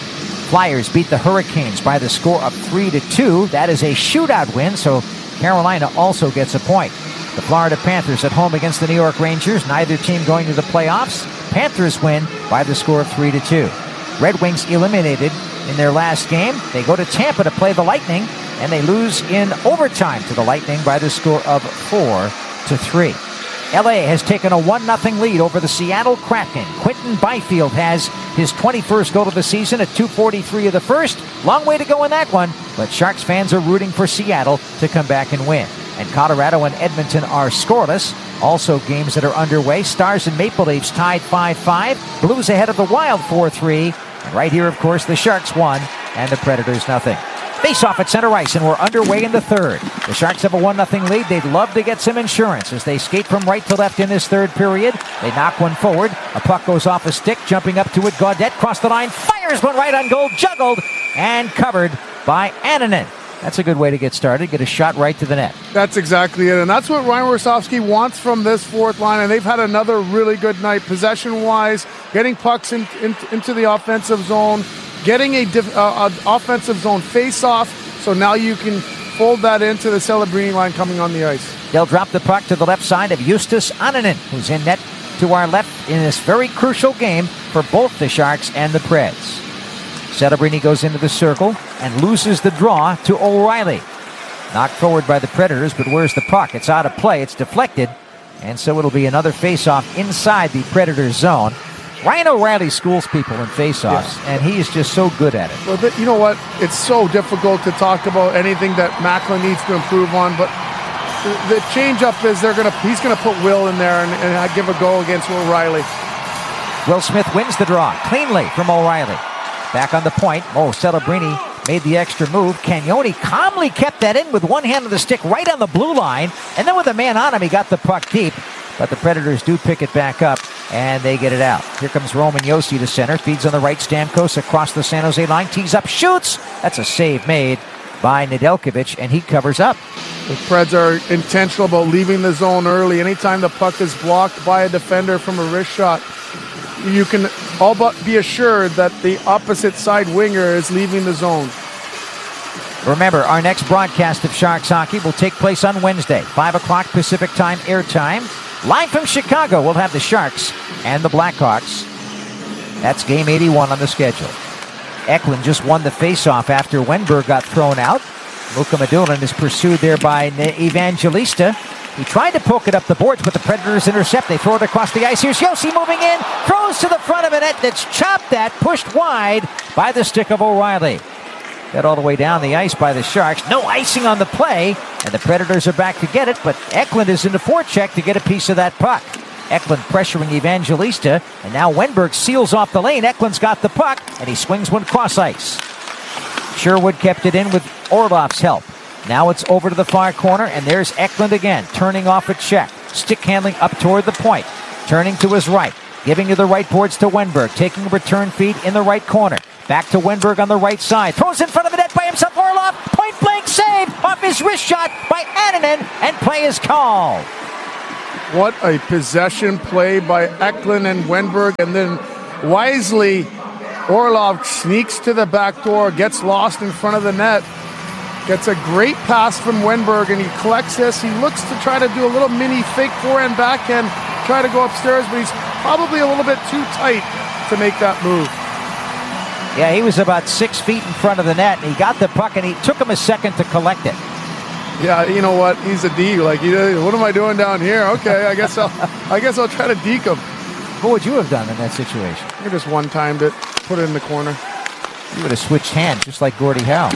Flyers beat the Hurricanes by the score of three to two. That is a shootout win, so Carolina also gets a point. The Florida Panthers at home against the New York Rangers. Neither team going to the playoffs. Panthers win by the score of three to two. Red Wings eliminated in their last game. They go to Tampa to play the Lightning, and they lose in overtime to the Lightning by the score of four to three. L A has taken a one nothing lead over the Seattle Kraken. Quentin Byfield has his twenty-first goal of the season at two forty-three of the first. Long way to go in that one, but Sharks fans are rooting for Seattle to come back and win. And Colorado and Edmonton are scoreless. Also games that are underway. Stars and Maple Leafs tied five five. Blues ahead of the Wild four three. And right here, of course, the Sharks won and the Predators nothing. Face-off at center ice, and we're underway in the third. The Sharks have a one nothing lead. They'd love to get some insurance as they skate from right to left in this third period. They knock one forward. A puck goes off a stick. Jumping up to it, Gaudette crossed the line, fires one right on goal, juggled, and covered by Annunen. That's a good way to get started. Get a shot right to the net. That's exactly it. And that's what Ryan Warsofsky wants from this fourth line. And they've had another really good night possession-wise, getting pucks in, in, into the offensive zone, getting a diff, uh, uh, offensive zone face-off. So now you can fold that into the Celebrini line coming on the ice. They'll drop the puck to the left side of Justus Annunen, who's in net to our left in this very crucial game for both the Sharks and the Preds. Celebrini goes into the circle and loses the draw to O'Reilly. Knocked forward by the Predators, but where's the puck? It's out of play. It's deflected. And so it'll be another face-off inside the Predators zone. Ryan O'Reilly schools people in face-offs, yeah. and he is just so good at it. Well, but you know what? It's so difficult to talk about anything that Macklin needs to improve on, but the, the change-up is they're gonna he's going to put Will in there and, and give a go against O'Reilly. Will Smith wins the draw cleanly from O'Reilly. Back on the point, Mo Celebrini made the extra move. Cagnoni calmly kept that in with one hand on the stick right on the blue line. And then with a man on him, he got the puck deep. But the Predators do pick it back up, and they get it out. Here comes Roman Josi to center. Feeds on the right, Stamkos across the San Jose line. Tees up, shoots. That's a save made by Nedeljkovic, and he covers up. The Preds are intentional about leaving the zone early. Anytime the puck is blocked by a defender from a wrist shot, you can all but be assured that the opposite side winger is leaving the zone. Remember, our next broadcast of Sharks hockey will take place on Wednesday, five o'clock Pacific time airtime. Live from Chicago, we'll have the Sharks and the Blackhawks. That's game eighty-one on the schedule. Eklund just won the faceoff after Wenberg got thrown out. Luka Madulin is pursued there by Evangelista. He tried to poke it up the boards, but the Predators intercept. They throw it across the ice. Here's Josi moving in. Throws to the front of a net that's chopped at, pushed wide by the stick of O'Reilly. Got all the way down the ice by the Sharks. No icing on the play, and the Predators are back to get it, but Eklund is in the forecheck to get a piece of that puck. Eklund pressuring Evangelista, and now Wenberg seals off the lane. Eklund's got the puck, and he swings one cross ice. Sherwood kept it in with Orlov's help. Now it's over to the far corner, and there's Eklund again, turning off a check. Stick handling up toward the point. Turning to his right. Giving to the right boards to Wenberg. Taking a return feed in the right corner. Back to Wenberg on the right side. Throws in front of the net by himself. Orlov. Point blank save off his wrist shot by Annunen. And play is called. What a possession play by Eklund and Wenberg. And then wisely, Orlov sneaks to the back door. Gets lost in front of the net. Gets a great pass from Wenberg. And he collects this. He looks to try to do a little mini fake forehand backhand. Try to go upstairs. But he's probably a little bit too tight to make that move. Yeah, he was about six feet in front of the net, and he got the puck, and he took him a second to collect it. Yeah, you know what? He's a D. Like, he, what am I doing down here? Okay, I guess I'll, I guess I'll try to deke him. What would you have done in that situation? I just one-timed it, put it in the corner. You would have switched hands, just like Gordie Howe.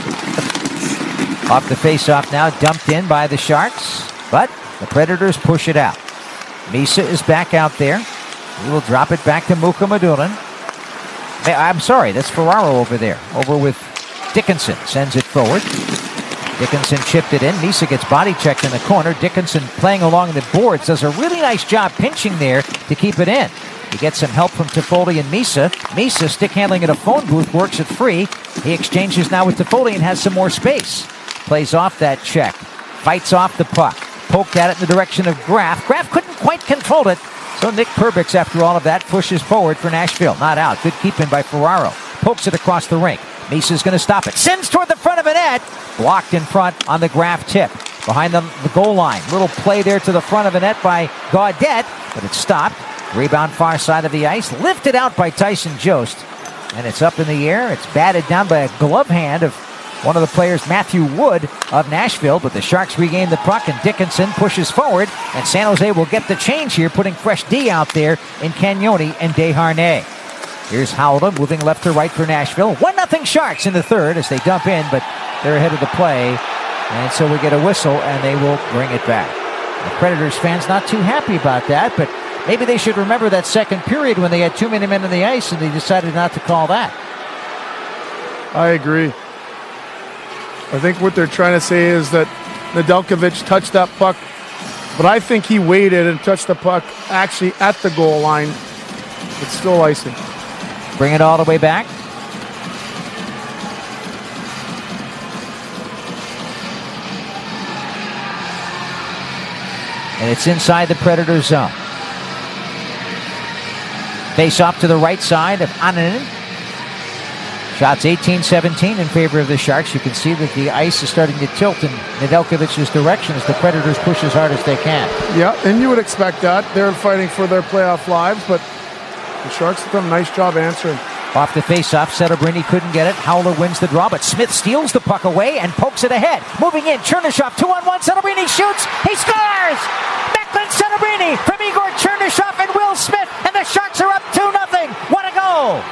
Off the face-off now, dumped in by the Sharks, but the Predators push it out. Misa is back out there. He will drop it back to Mukhamadullin. I'm sorry, that's Ferraro over there. Over with Dickinson. Sends it forward. Dickinson chipped it in. Misa gets body checked in the corner. Dickinson playing along the boards. Does a really nice job pinching there to keep it in. He gets some help from Toffoli and Misa. Misa stick handling at a phone booth. Works it free. He exchanges now with Toffoli and has some more space. Plays off that check. Fights off the puck. Poked at it in the direction of Graf. Graf couldn't quite control it. So Nick Perbix, after all of that, pushes forward for Nashville. Not out. Good keep in by Ferraro. Pokes it across the rink. Misa's going to stop it. Sends toward the front of the net. Blocked in front on the Graf tip. Behind the, the goal line. Little play there to the front of the net by Gaudette, but it's stopped. Rebound far side of the ice. Lifted out by Tyson Jost. And it's up in the air. It's batted down by a glove hand of one of the players, Matthew Wood of Nashville, but the Sharks regain the puck, and Dickinson pushes forward, and San Jose will get the change here, putting fresh D out there in Cagnoni and Desharnais. Here's Howland moving left to right for Nashville. one nothing Sharks in the third as they dump in, but they're ahead of the play, and so we get a whistle, and they will bring it back. The Predators fans not too happy about that, but maybe they should remember that second period when they had too many men on the ice, and they decided not to call that. I agree. I think what they're trying to say is that Nedeljkovic touched that puck, but I think he waited and touched the puck actually at the goal line. It's still icing. Bring it all the way back. And it's inside the Predator zone. Face off to the right side of Annunen. Shots eighteen seventeen in favor of the Sharks. You can see that the ice is starting to tilt in Nedeljkovic's direction as the Predators push as hard as they can. Yeah, and you would expect that. They're fighting for their playoff lives, but the Sharks have done a nice job answering. Off the face-off, Setobrini couldn't get it. Howler wins the draw, but Smith steals the puck away and pokes it ahead. Moving in, Chernyshov, two on one. Setobrini shoots. He scores! Macklin Setobrini from Igor Chernyshov and Will Smith, and the Sharks are up two nothing. What a goal!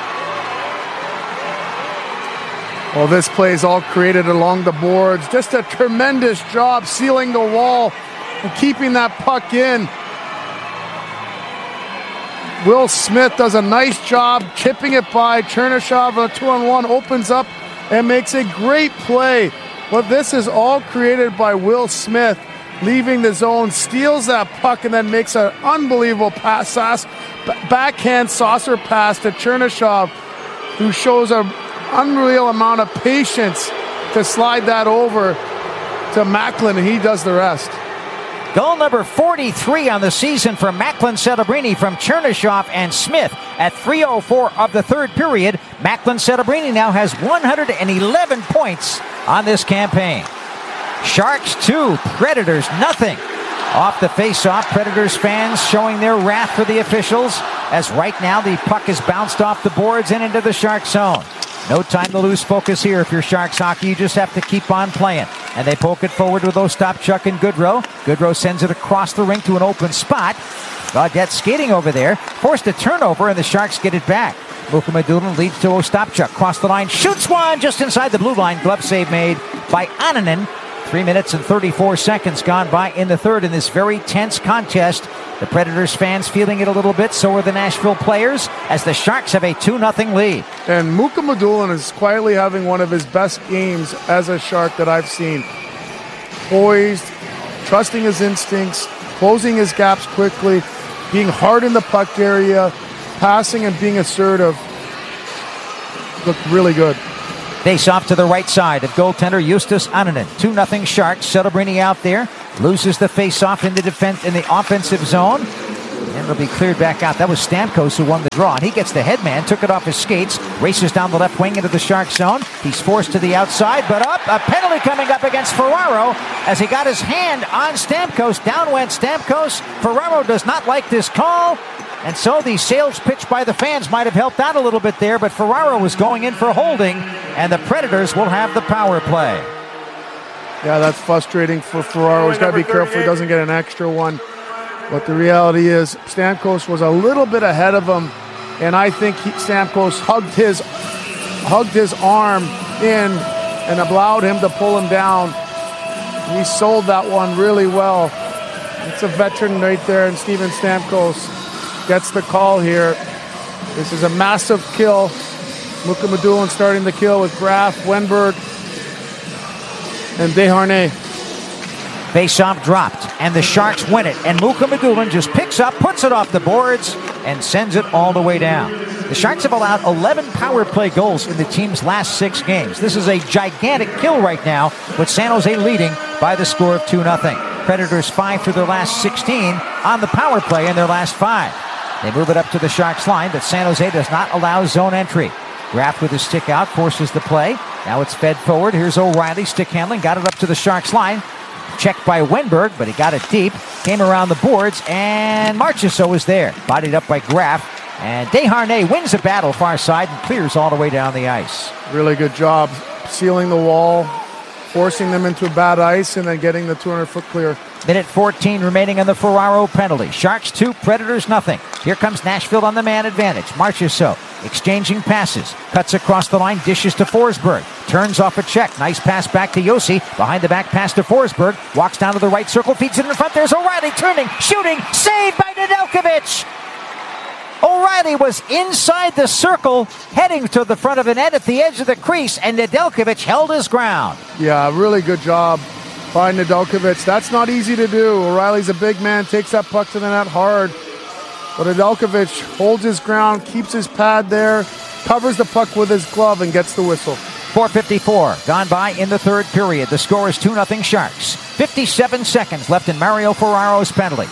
Well, this play is all created along the boards. Just a tremendous job sealing the wall and keeping that puck in. Will Smith does a nice job chipping it by. Chernyshov, a two-on-one, opens up and makes a great play. But this is all created by Will Smith, leaving the zone, steals that puck, and then makes an unbelievable pass, backhand saucer pass to Chernyshov, who shows an unreal amount of patience to slide that over to Macklin, and he does the rest. Goal number forty-three on the season for Macklin Setobrini from Chernyshov and Smith at three oh four of the third period. Macklin Setobrini now has one hundred eleven points on this campaign. Sharks two, Predators nothing. Off the face-off, Predators fans showing their wrath for the officials as right now the puck is bounced off the boards and into the Shark zone. No time to lose focus here if you're Sharks hockey. You just have to keep on playing. And they poke it forward with Ostapchuk and Goodrow. Goodrow sends it across the rink to an open spot. Gaudette skating over there. Forced a turnover, and the Sharks get it back. Mukhamadullin leads to Ostapchuk. Cross the line. Shoots one just inside the blue line. Glove save made by Annunen. Three minutes and thirty-four seconds gone by in the third in this very tense contest. The Predators fans feeling it a little bit, so are the Nashville players, as the Sharks have a two nothing lead. And Mukhamadullin is quietly having one of his best games as a Shark that I've seen. poised, trusting his instincts, closing his gaps quickly, being hard in the puck area, passing and being assertive. Looked really good. Face off to the right side of goaltender Justus Annunen. two nothing Sharks. Celebrini out there. Loses the face off in the defense in the offensive zone. And it'll be cleared back out. That was Stamkos who won the draw. And he gets the headman, took it off his skates, races down the left wing into the Shark zone. He's forced to the outside, but up. A penalty coming up against Ferraro as he got his hand on Stamkos. Down went Stamkos. Ferraro does not like this call. And so the sales pitch by the fans might have helped out a little bit there, but Ferraro was going in for holding, and the Predators will have the power play. Yeah, that's frustrating for Ferraro. He's got to be careful he doesn't get an extra one. But the reality is Stamkos was a little bit ahead of him, and I think he, Stamkos hugged his, hugged his arm in and allowed him to pull him down. He sold that one really well. It's a veteran right there, and Steven Stamkos gets the call here. This is a massive kill. Luka Medulin starting the kill with Graf, Wenberg, and Desharnais. Face-off dropped, and the Sharks win it. And Luka Medulin just picks up, puts it off the boards, and sends it all the way down. The Sharks have allowed eleven power play goals in the team's last six games. This is a gigantic kill right now, with San Jose leading by the score of two nothing. Predators five for their last sixteen on the power play in their last five. They move it up to the Sharks line, but San Jose does not allow zone entry. Graf with his stick out forces the play. Now it's fed forward. Here's O'Reilly, stick handling, got it up to the Sharks line. Checked by Wenberg, but he got it deep. Came around the boards, and Marchessault is there. Bodied up by Graf. And Desharnais wins the battle far side and clears all the way down the ice. Really good job sealing the wall, forcing them into bad ice, and then getting the two hundred foot clear. Minute fourteen remaining on the Ferraro penalty. Sharks two, Predators nothing. Here comes Nashville on the man advantage. Marchessault exchanging passes. Cuts across the line, dishes to Forsberg. Turns off a check. Nice pass back to Josi. Behind the back pass to Forsberg. Walks down to the right circle, feeds it in front. There's O'Reilly turning, shooting, saved by Nedeljkovic. O'Reilly was inside the circle, heading to the front of the net at the edge of the crease, and Nedeljkovic held his ground. Yeah, really good job by Nedeljkovic. That's not easy to do. O'Reilly's a big man, takes that puck to the net hard. But Nedeljkovic holds his ground, keeps his pad there, covers the puck with his glove, and gets the whistle. four fifty-four gone by in the third period. The score is two nothing Sharks. fifty-seven seconds left in Mario Ferraro's penalty.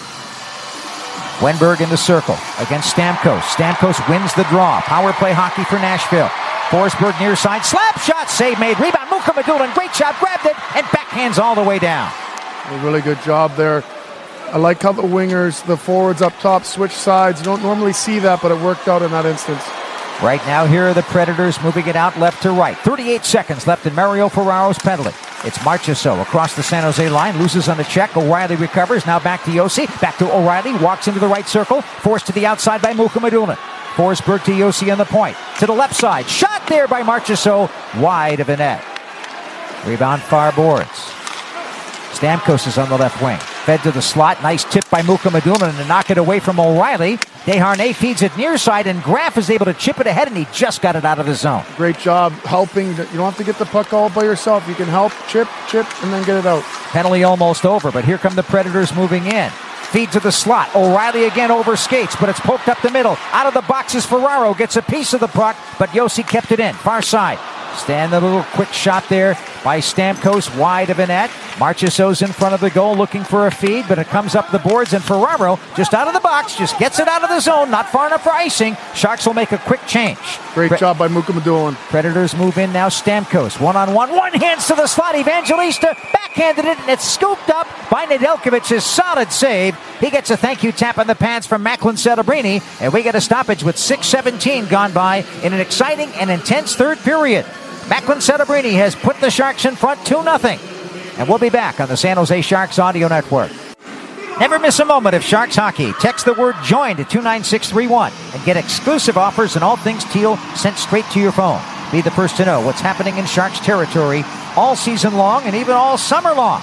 Wenberg in the circle against Stamkos. Stamkos wins the draw. Power play hockey for Nashville. Forsberg near side. Slap shot. Save made. Rebound. Luka Medulin. Great shot. Grabbed it and backhands all the way down. A really good job there. I like how the wingers, the forwards up top, switch sides. You don't normally see that, but it worked out in that instance. Right now, here are the Predators moving it out left to right. thirty-eight seconds left in Mario Ferraro's penalty. It's Marchessault across the San Jose line, loses on the check. O'Reilly recovers. Now back to Josi. Back to O'Reilly. Walks into the right circle. Forced to the outside by Luka Medulin. Forsberg to Josi on the point. To the left side. Shot there by Marchessault. Wide of the net. Rebound far boards. Stamkos is on the left wing. Fed to the slot. Nice tip by Luka Medulin to knock it away from O'Reilly. Desharnais feeds it near side, and Graf is able to chip it ahead, and he just got it out of the zone. Great job helping. You don't have to get the puck all by yourself. You can help, chip, chip, and then get it out. Penalty almost over, but here come the Predators moving in. Feed to the slot. O'Reilly again over skates, but it's poked up the middle. Out of the boxes, Ferraro gets a piece of the puck, but Josi kept it in. Far side. Stand a little quick shot there by Stamkos, wide of a net. Marchessault's in front of the goal looking for a feed, but it comes up the boards, and Ferraro, just out of the box, just gets it out of the zone, not far enough for icing. Sharks will make a quick change. Great Pre- job by Luka Medulin. Predators move in now. Stamkos, one-on-one, one hands to the slot. Evangelista backhanded it, and it's scooped up by Nedeljkovic's solid save. He gets a thank you tap on the pads from Macklin Celebrini, and we get a stoppage with six seventeen gone by in an exciting and intense third period. Macklin Celebrini has put the Sharks in front two nothing. And we'll be back on the San Jose Sharks Audio Network. Never miss a moment of Sharks hockey. Text the word JOIN to two nine six three one and get exclusive offers and all things Teal sent straight to your phone. Be the first to know what's happening in Sharks territory all season long and even all summer long.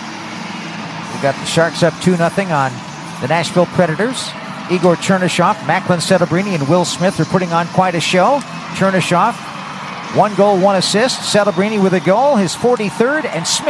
We got the Sharks up two nothing on the Nashville Predators. Igor Chernyshov, Macklin Celebrini, and Will Smith are putting on quite a show. Chernyshov, one goal, one assist. Celebrini with a goal, his forty-third, and Smith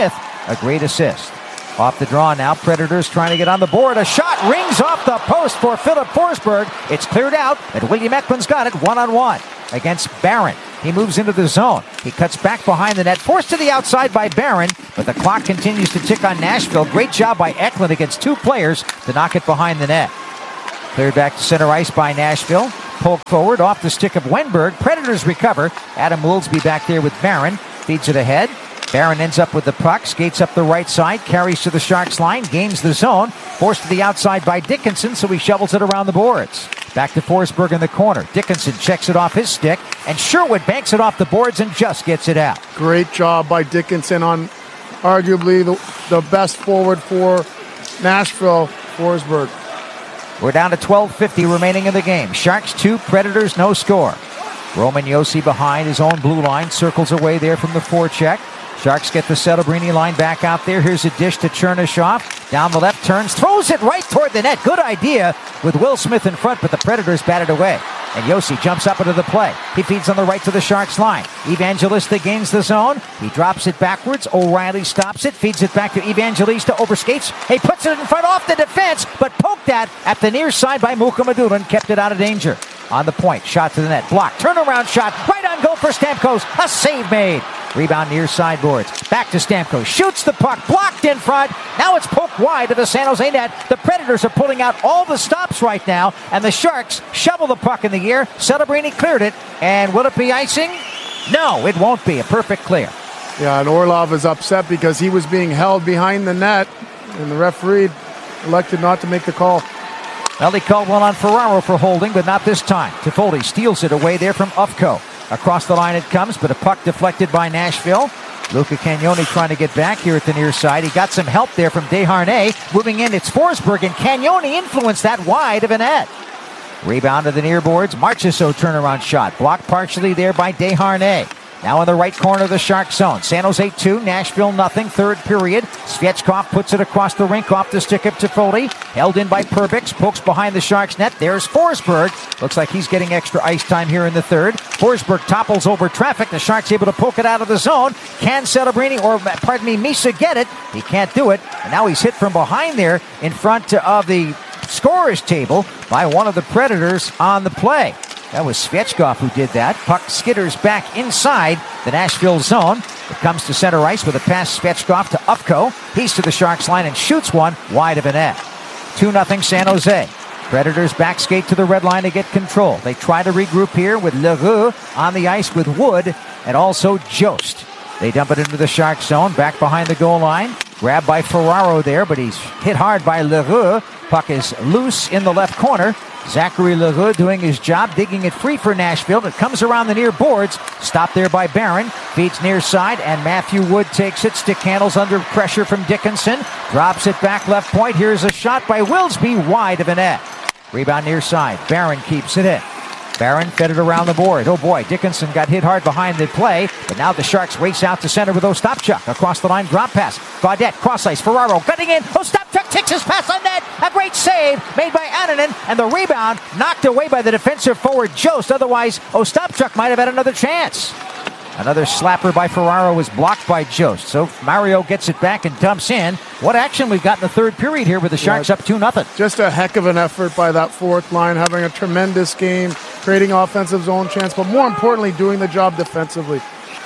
a great assist. Off the draw now, Predators trying to get on the board. A shot rings off the post for Philip Forsberg. It's cleared out, and William Eklund's got it one-on-one against Barron. He moves into the zone. He cuts back behind the net, forced to the outside by Barron, but the clock continues to tick on Nashville. Great job by Eklund against two players to knock it behind the net. Cleared back to center ice by Nashville. Pulled forward off the stick of Wenberg. Predators recover. Adam Woolsby back there with Barron. Feeds it ahead. Barron ends up with the puck, skates up the right side, carries to the Sharks line, gains the zone, forced to the outside by Dickinson, so he shovels it around the boards. Back to Forsberg in the corner. Dickinson checks it off his stick, and Sherwood banks it off the boards and just gets it out. Great job by Dickinson on arguably the, the best forward for Nashville, Forsberg. We're down to twelve fifty remaining in the game. Sharks two, Predators no score. Roman Josi behind his own blue line, circles away there from the forecheck. Sharks get the Celebrini line back out there. Here's a dish to Chernyshov. Down the left, turns, throws it right toward the net. Good idea with Will Smith in front, but the Predators bat it away. And Josi jumps up into the play. He feeds on the right to the Sharks line. Evangelista gains the zone. He drops it backwards. O'Reilly stops it, feeds it back to Evangelista, overskates. He puts it in front off the defense, but poked at at the near side by Mukhamadullin, kept it out of danger. On the point, shot to the net, blocked, turnaround shot, right on goal for Stamkos. A save made. Rebound near sideboards. Back to Stamkos. Shoots the puck. Blocked in front. Now it's poked wide to the San Jose net. The Predators are pulling out all the stops right now, and the Sharks shovel the puck in the air. Celebrini cleared it. And will it be icing? No, it won't be. A perfect clear. Yeah, and Orlov is upset because he was being held behind the net, and the referee elected not to make the call. Well, he called one on Ferraro for holding, but not this time. Toffoli steals it away there from Ufko. Across the line it comes, but a puck deflected by Nashville. Luca Cagnoni trying to get back here at the near side. He got some help there from Desharnais. Moving in, it's Forsberg, and Cagnoni influenced that wide of a net. Rebound to the near boards. Marchessault turnaround shot. Blocked partially there by Desharnais. Now in the right corner of the Shark zone. San Jose two, Nashville nothing. Third period. Svechkov puts it across the rink off the stick of Toffoli. Held in by Perbix. Pokes behind the Sharks net. There's Forsberg. Looks like he's getting extra ice time here in the third. Forsberg topples over traffic. The Sharks able to poke it out of the zone. Can Celebrini, or pardon me, Misa get it? He can't do it. And now he's hit from behind there in front of the scorer's table by one of the Predators on the play. That was Svechkov who did that. Puck skitters back inside the Nashville zone. It comes to center ice with a pass Svechkov to Ufko. He's to the Sharks line and shoots one wide of a net. two nothing San Jose. Predators back skate to the red line to get control. They try to regroup here with Leroux on the ice with Wood and also Jost. They dump it into the Sharks zone, back behind the goal line. Grabbed by Ferraro there, but he's hit hard by Leroux. Puck is loose in the left corner. Zachary Leroux doing his job, digging it free for Nashville. It comes around the near boards. Stopped there by Barron. Feeds near side, and Matthew Wood takes it. Stick handles under pressure from Dickinson. Drops it back left point. Here's a shot by Willsby, wide of a net. Rebound near side. Barron keeps it in. Barron fed it around the board. Oh boy, Dickinson got hit hard behind the play, but now the Sharks race out to center with Ostapchuk. Across the line, drop pass. Gaudette, cross ice, Ferraro cutting in. Ostapchuk takes his pass on net. A great save made by Annunen, and the rebound knocked away by the defensive forward Jost. Otherwise, Ostapchuk might have had another chance. Another slapper by Ferraro was blocked by Jost. So Mario gets it back and dumps in. What action we've got in the third period here with the Sharks yeah, up two nothing. Just a heck of an effort by that fourth line, having a tremendous game, creating offensive zone chance, but more importantly, doing the job defensively.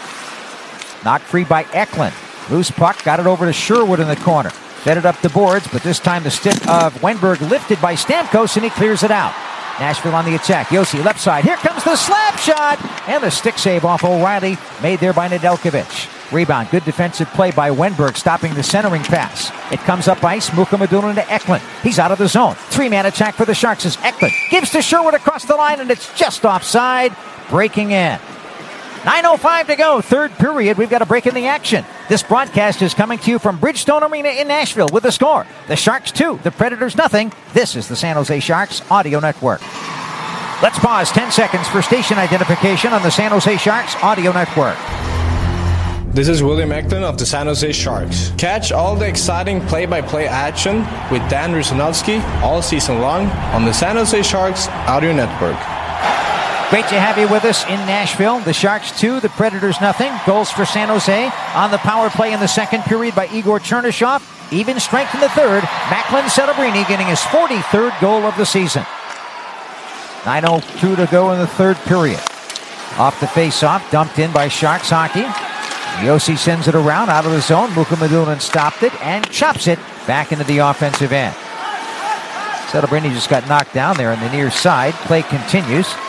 Knocked free by Eklund. Loose puck, got it over to Sherwood in the corner. Fed it up the boards, but this time the stick of Wenberg lifted by Stamkos, and he clears it out. Nashville on the attack. Josi left side. Here comes the slap shot. And the stick save off O'Reilly made there by Nedeljkovic. Rebound. Good defensive play by Wenberg, stopping the centering pass. It comes up ice. Mukhamadullin to Eklund. He's out of the zone. Three-man attack for the Sharks as Eklund gives to Sherwood across the line, and it's just offside. Breaking in. nine oh five to go. Third period. We've got a break in the action. This broadcast is coming to you from Bridgestone Arena in Nashville with the score. The Sharks two, the Predators nothing. This is the San Jose Sharks Audio Network. Let's pause ten seconds for station identification on the San Jose Sharks Audio Network. This is William Eklund of the San Jose Sharks. Catch all the exciting play-by-play action with Dan Rusanowski all season long on the San Jose Sharks Audio Network. Great to have you with us in Nashville. The Sharks two, the Predators nothing. Goals for San Jose on the power play in the second period by Igor Chernyshov. Even strength in the third. Macklin Celebrini getting his forty-third goal of the season. nine oh two to go in the third period. Off the face-off, dumped in by Sharks hockey. Yossi sends it around out of the zone. Mukhamadullin stopped it and chops it back into the offensive end. Celebrini just got knocked down there on the near side. Play continues.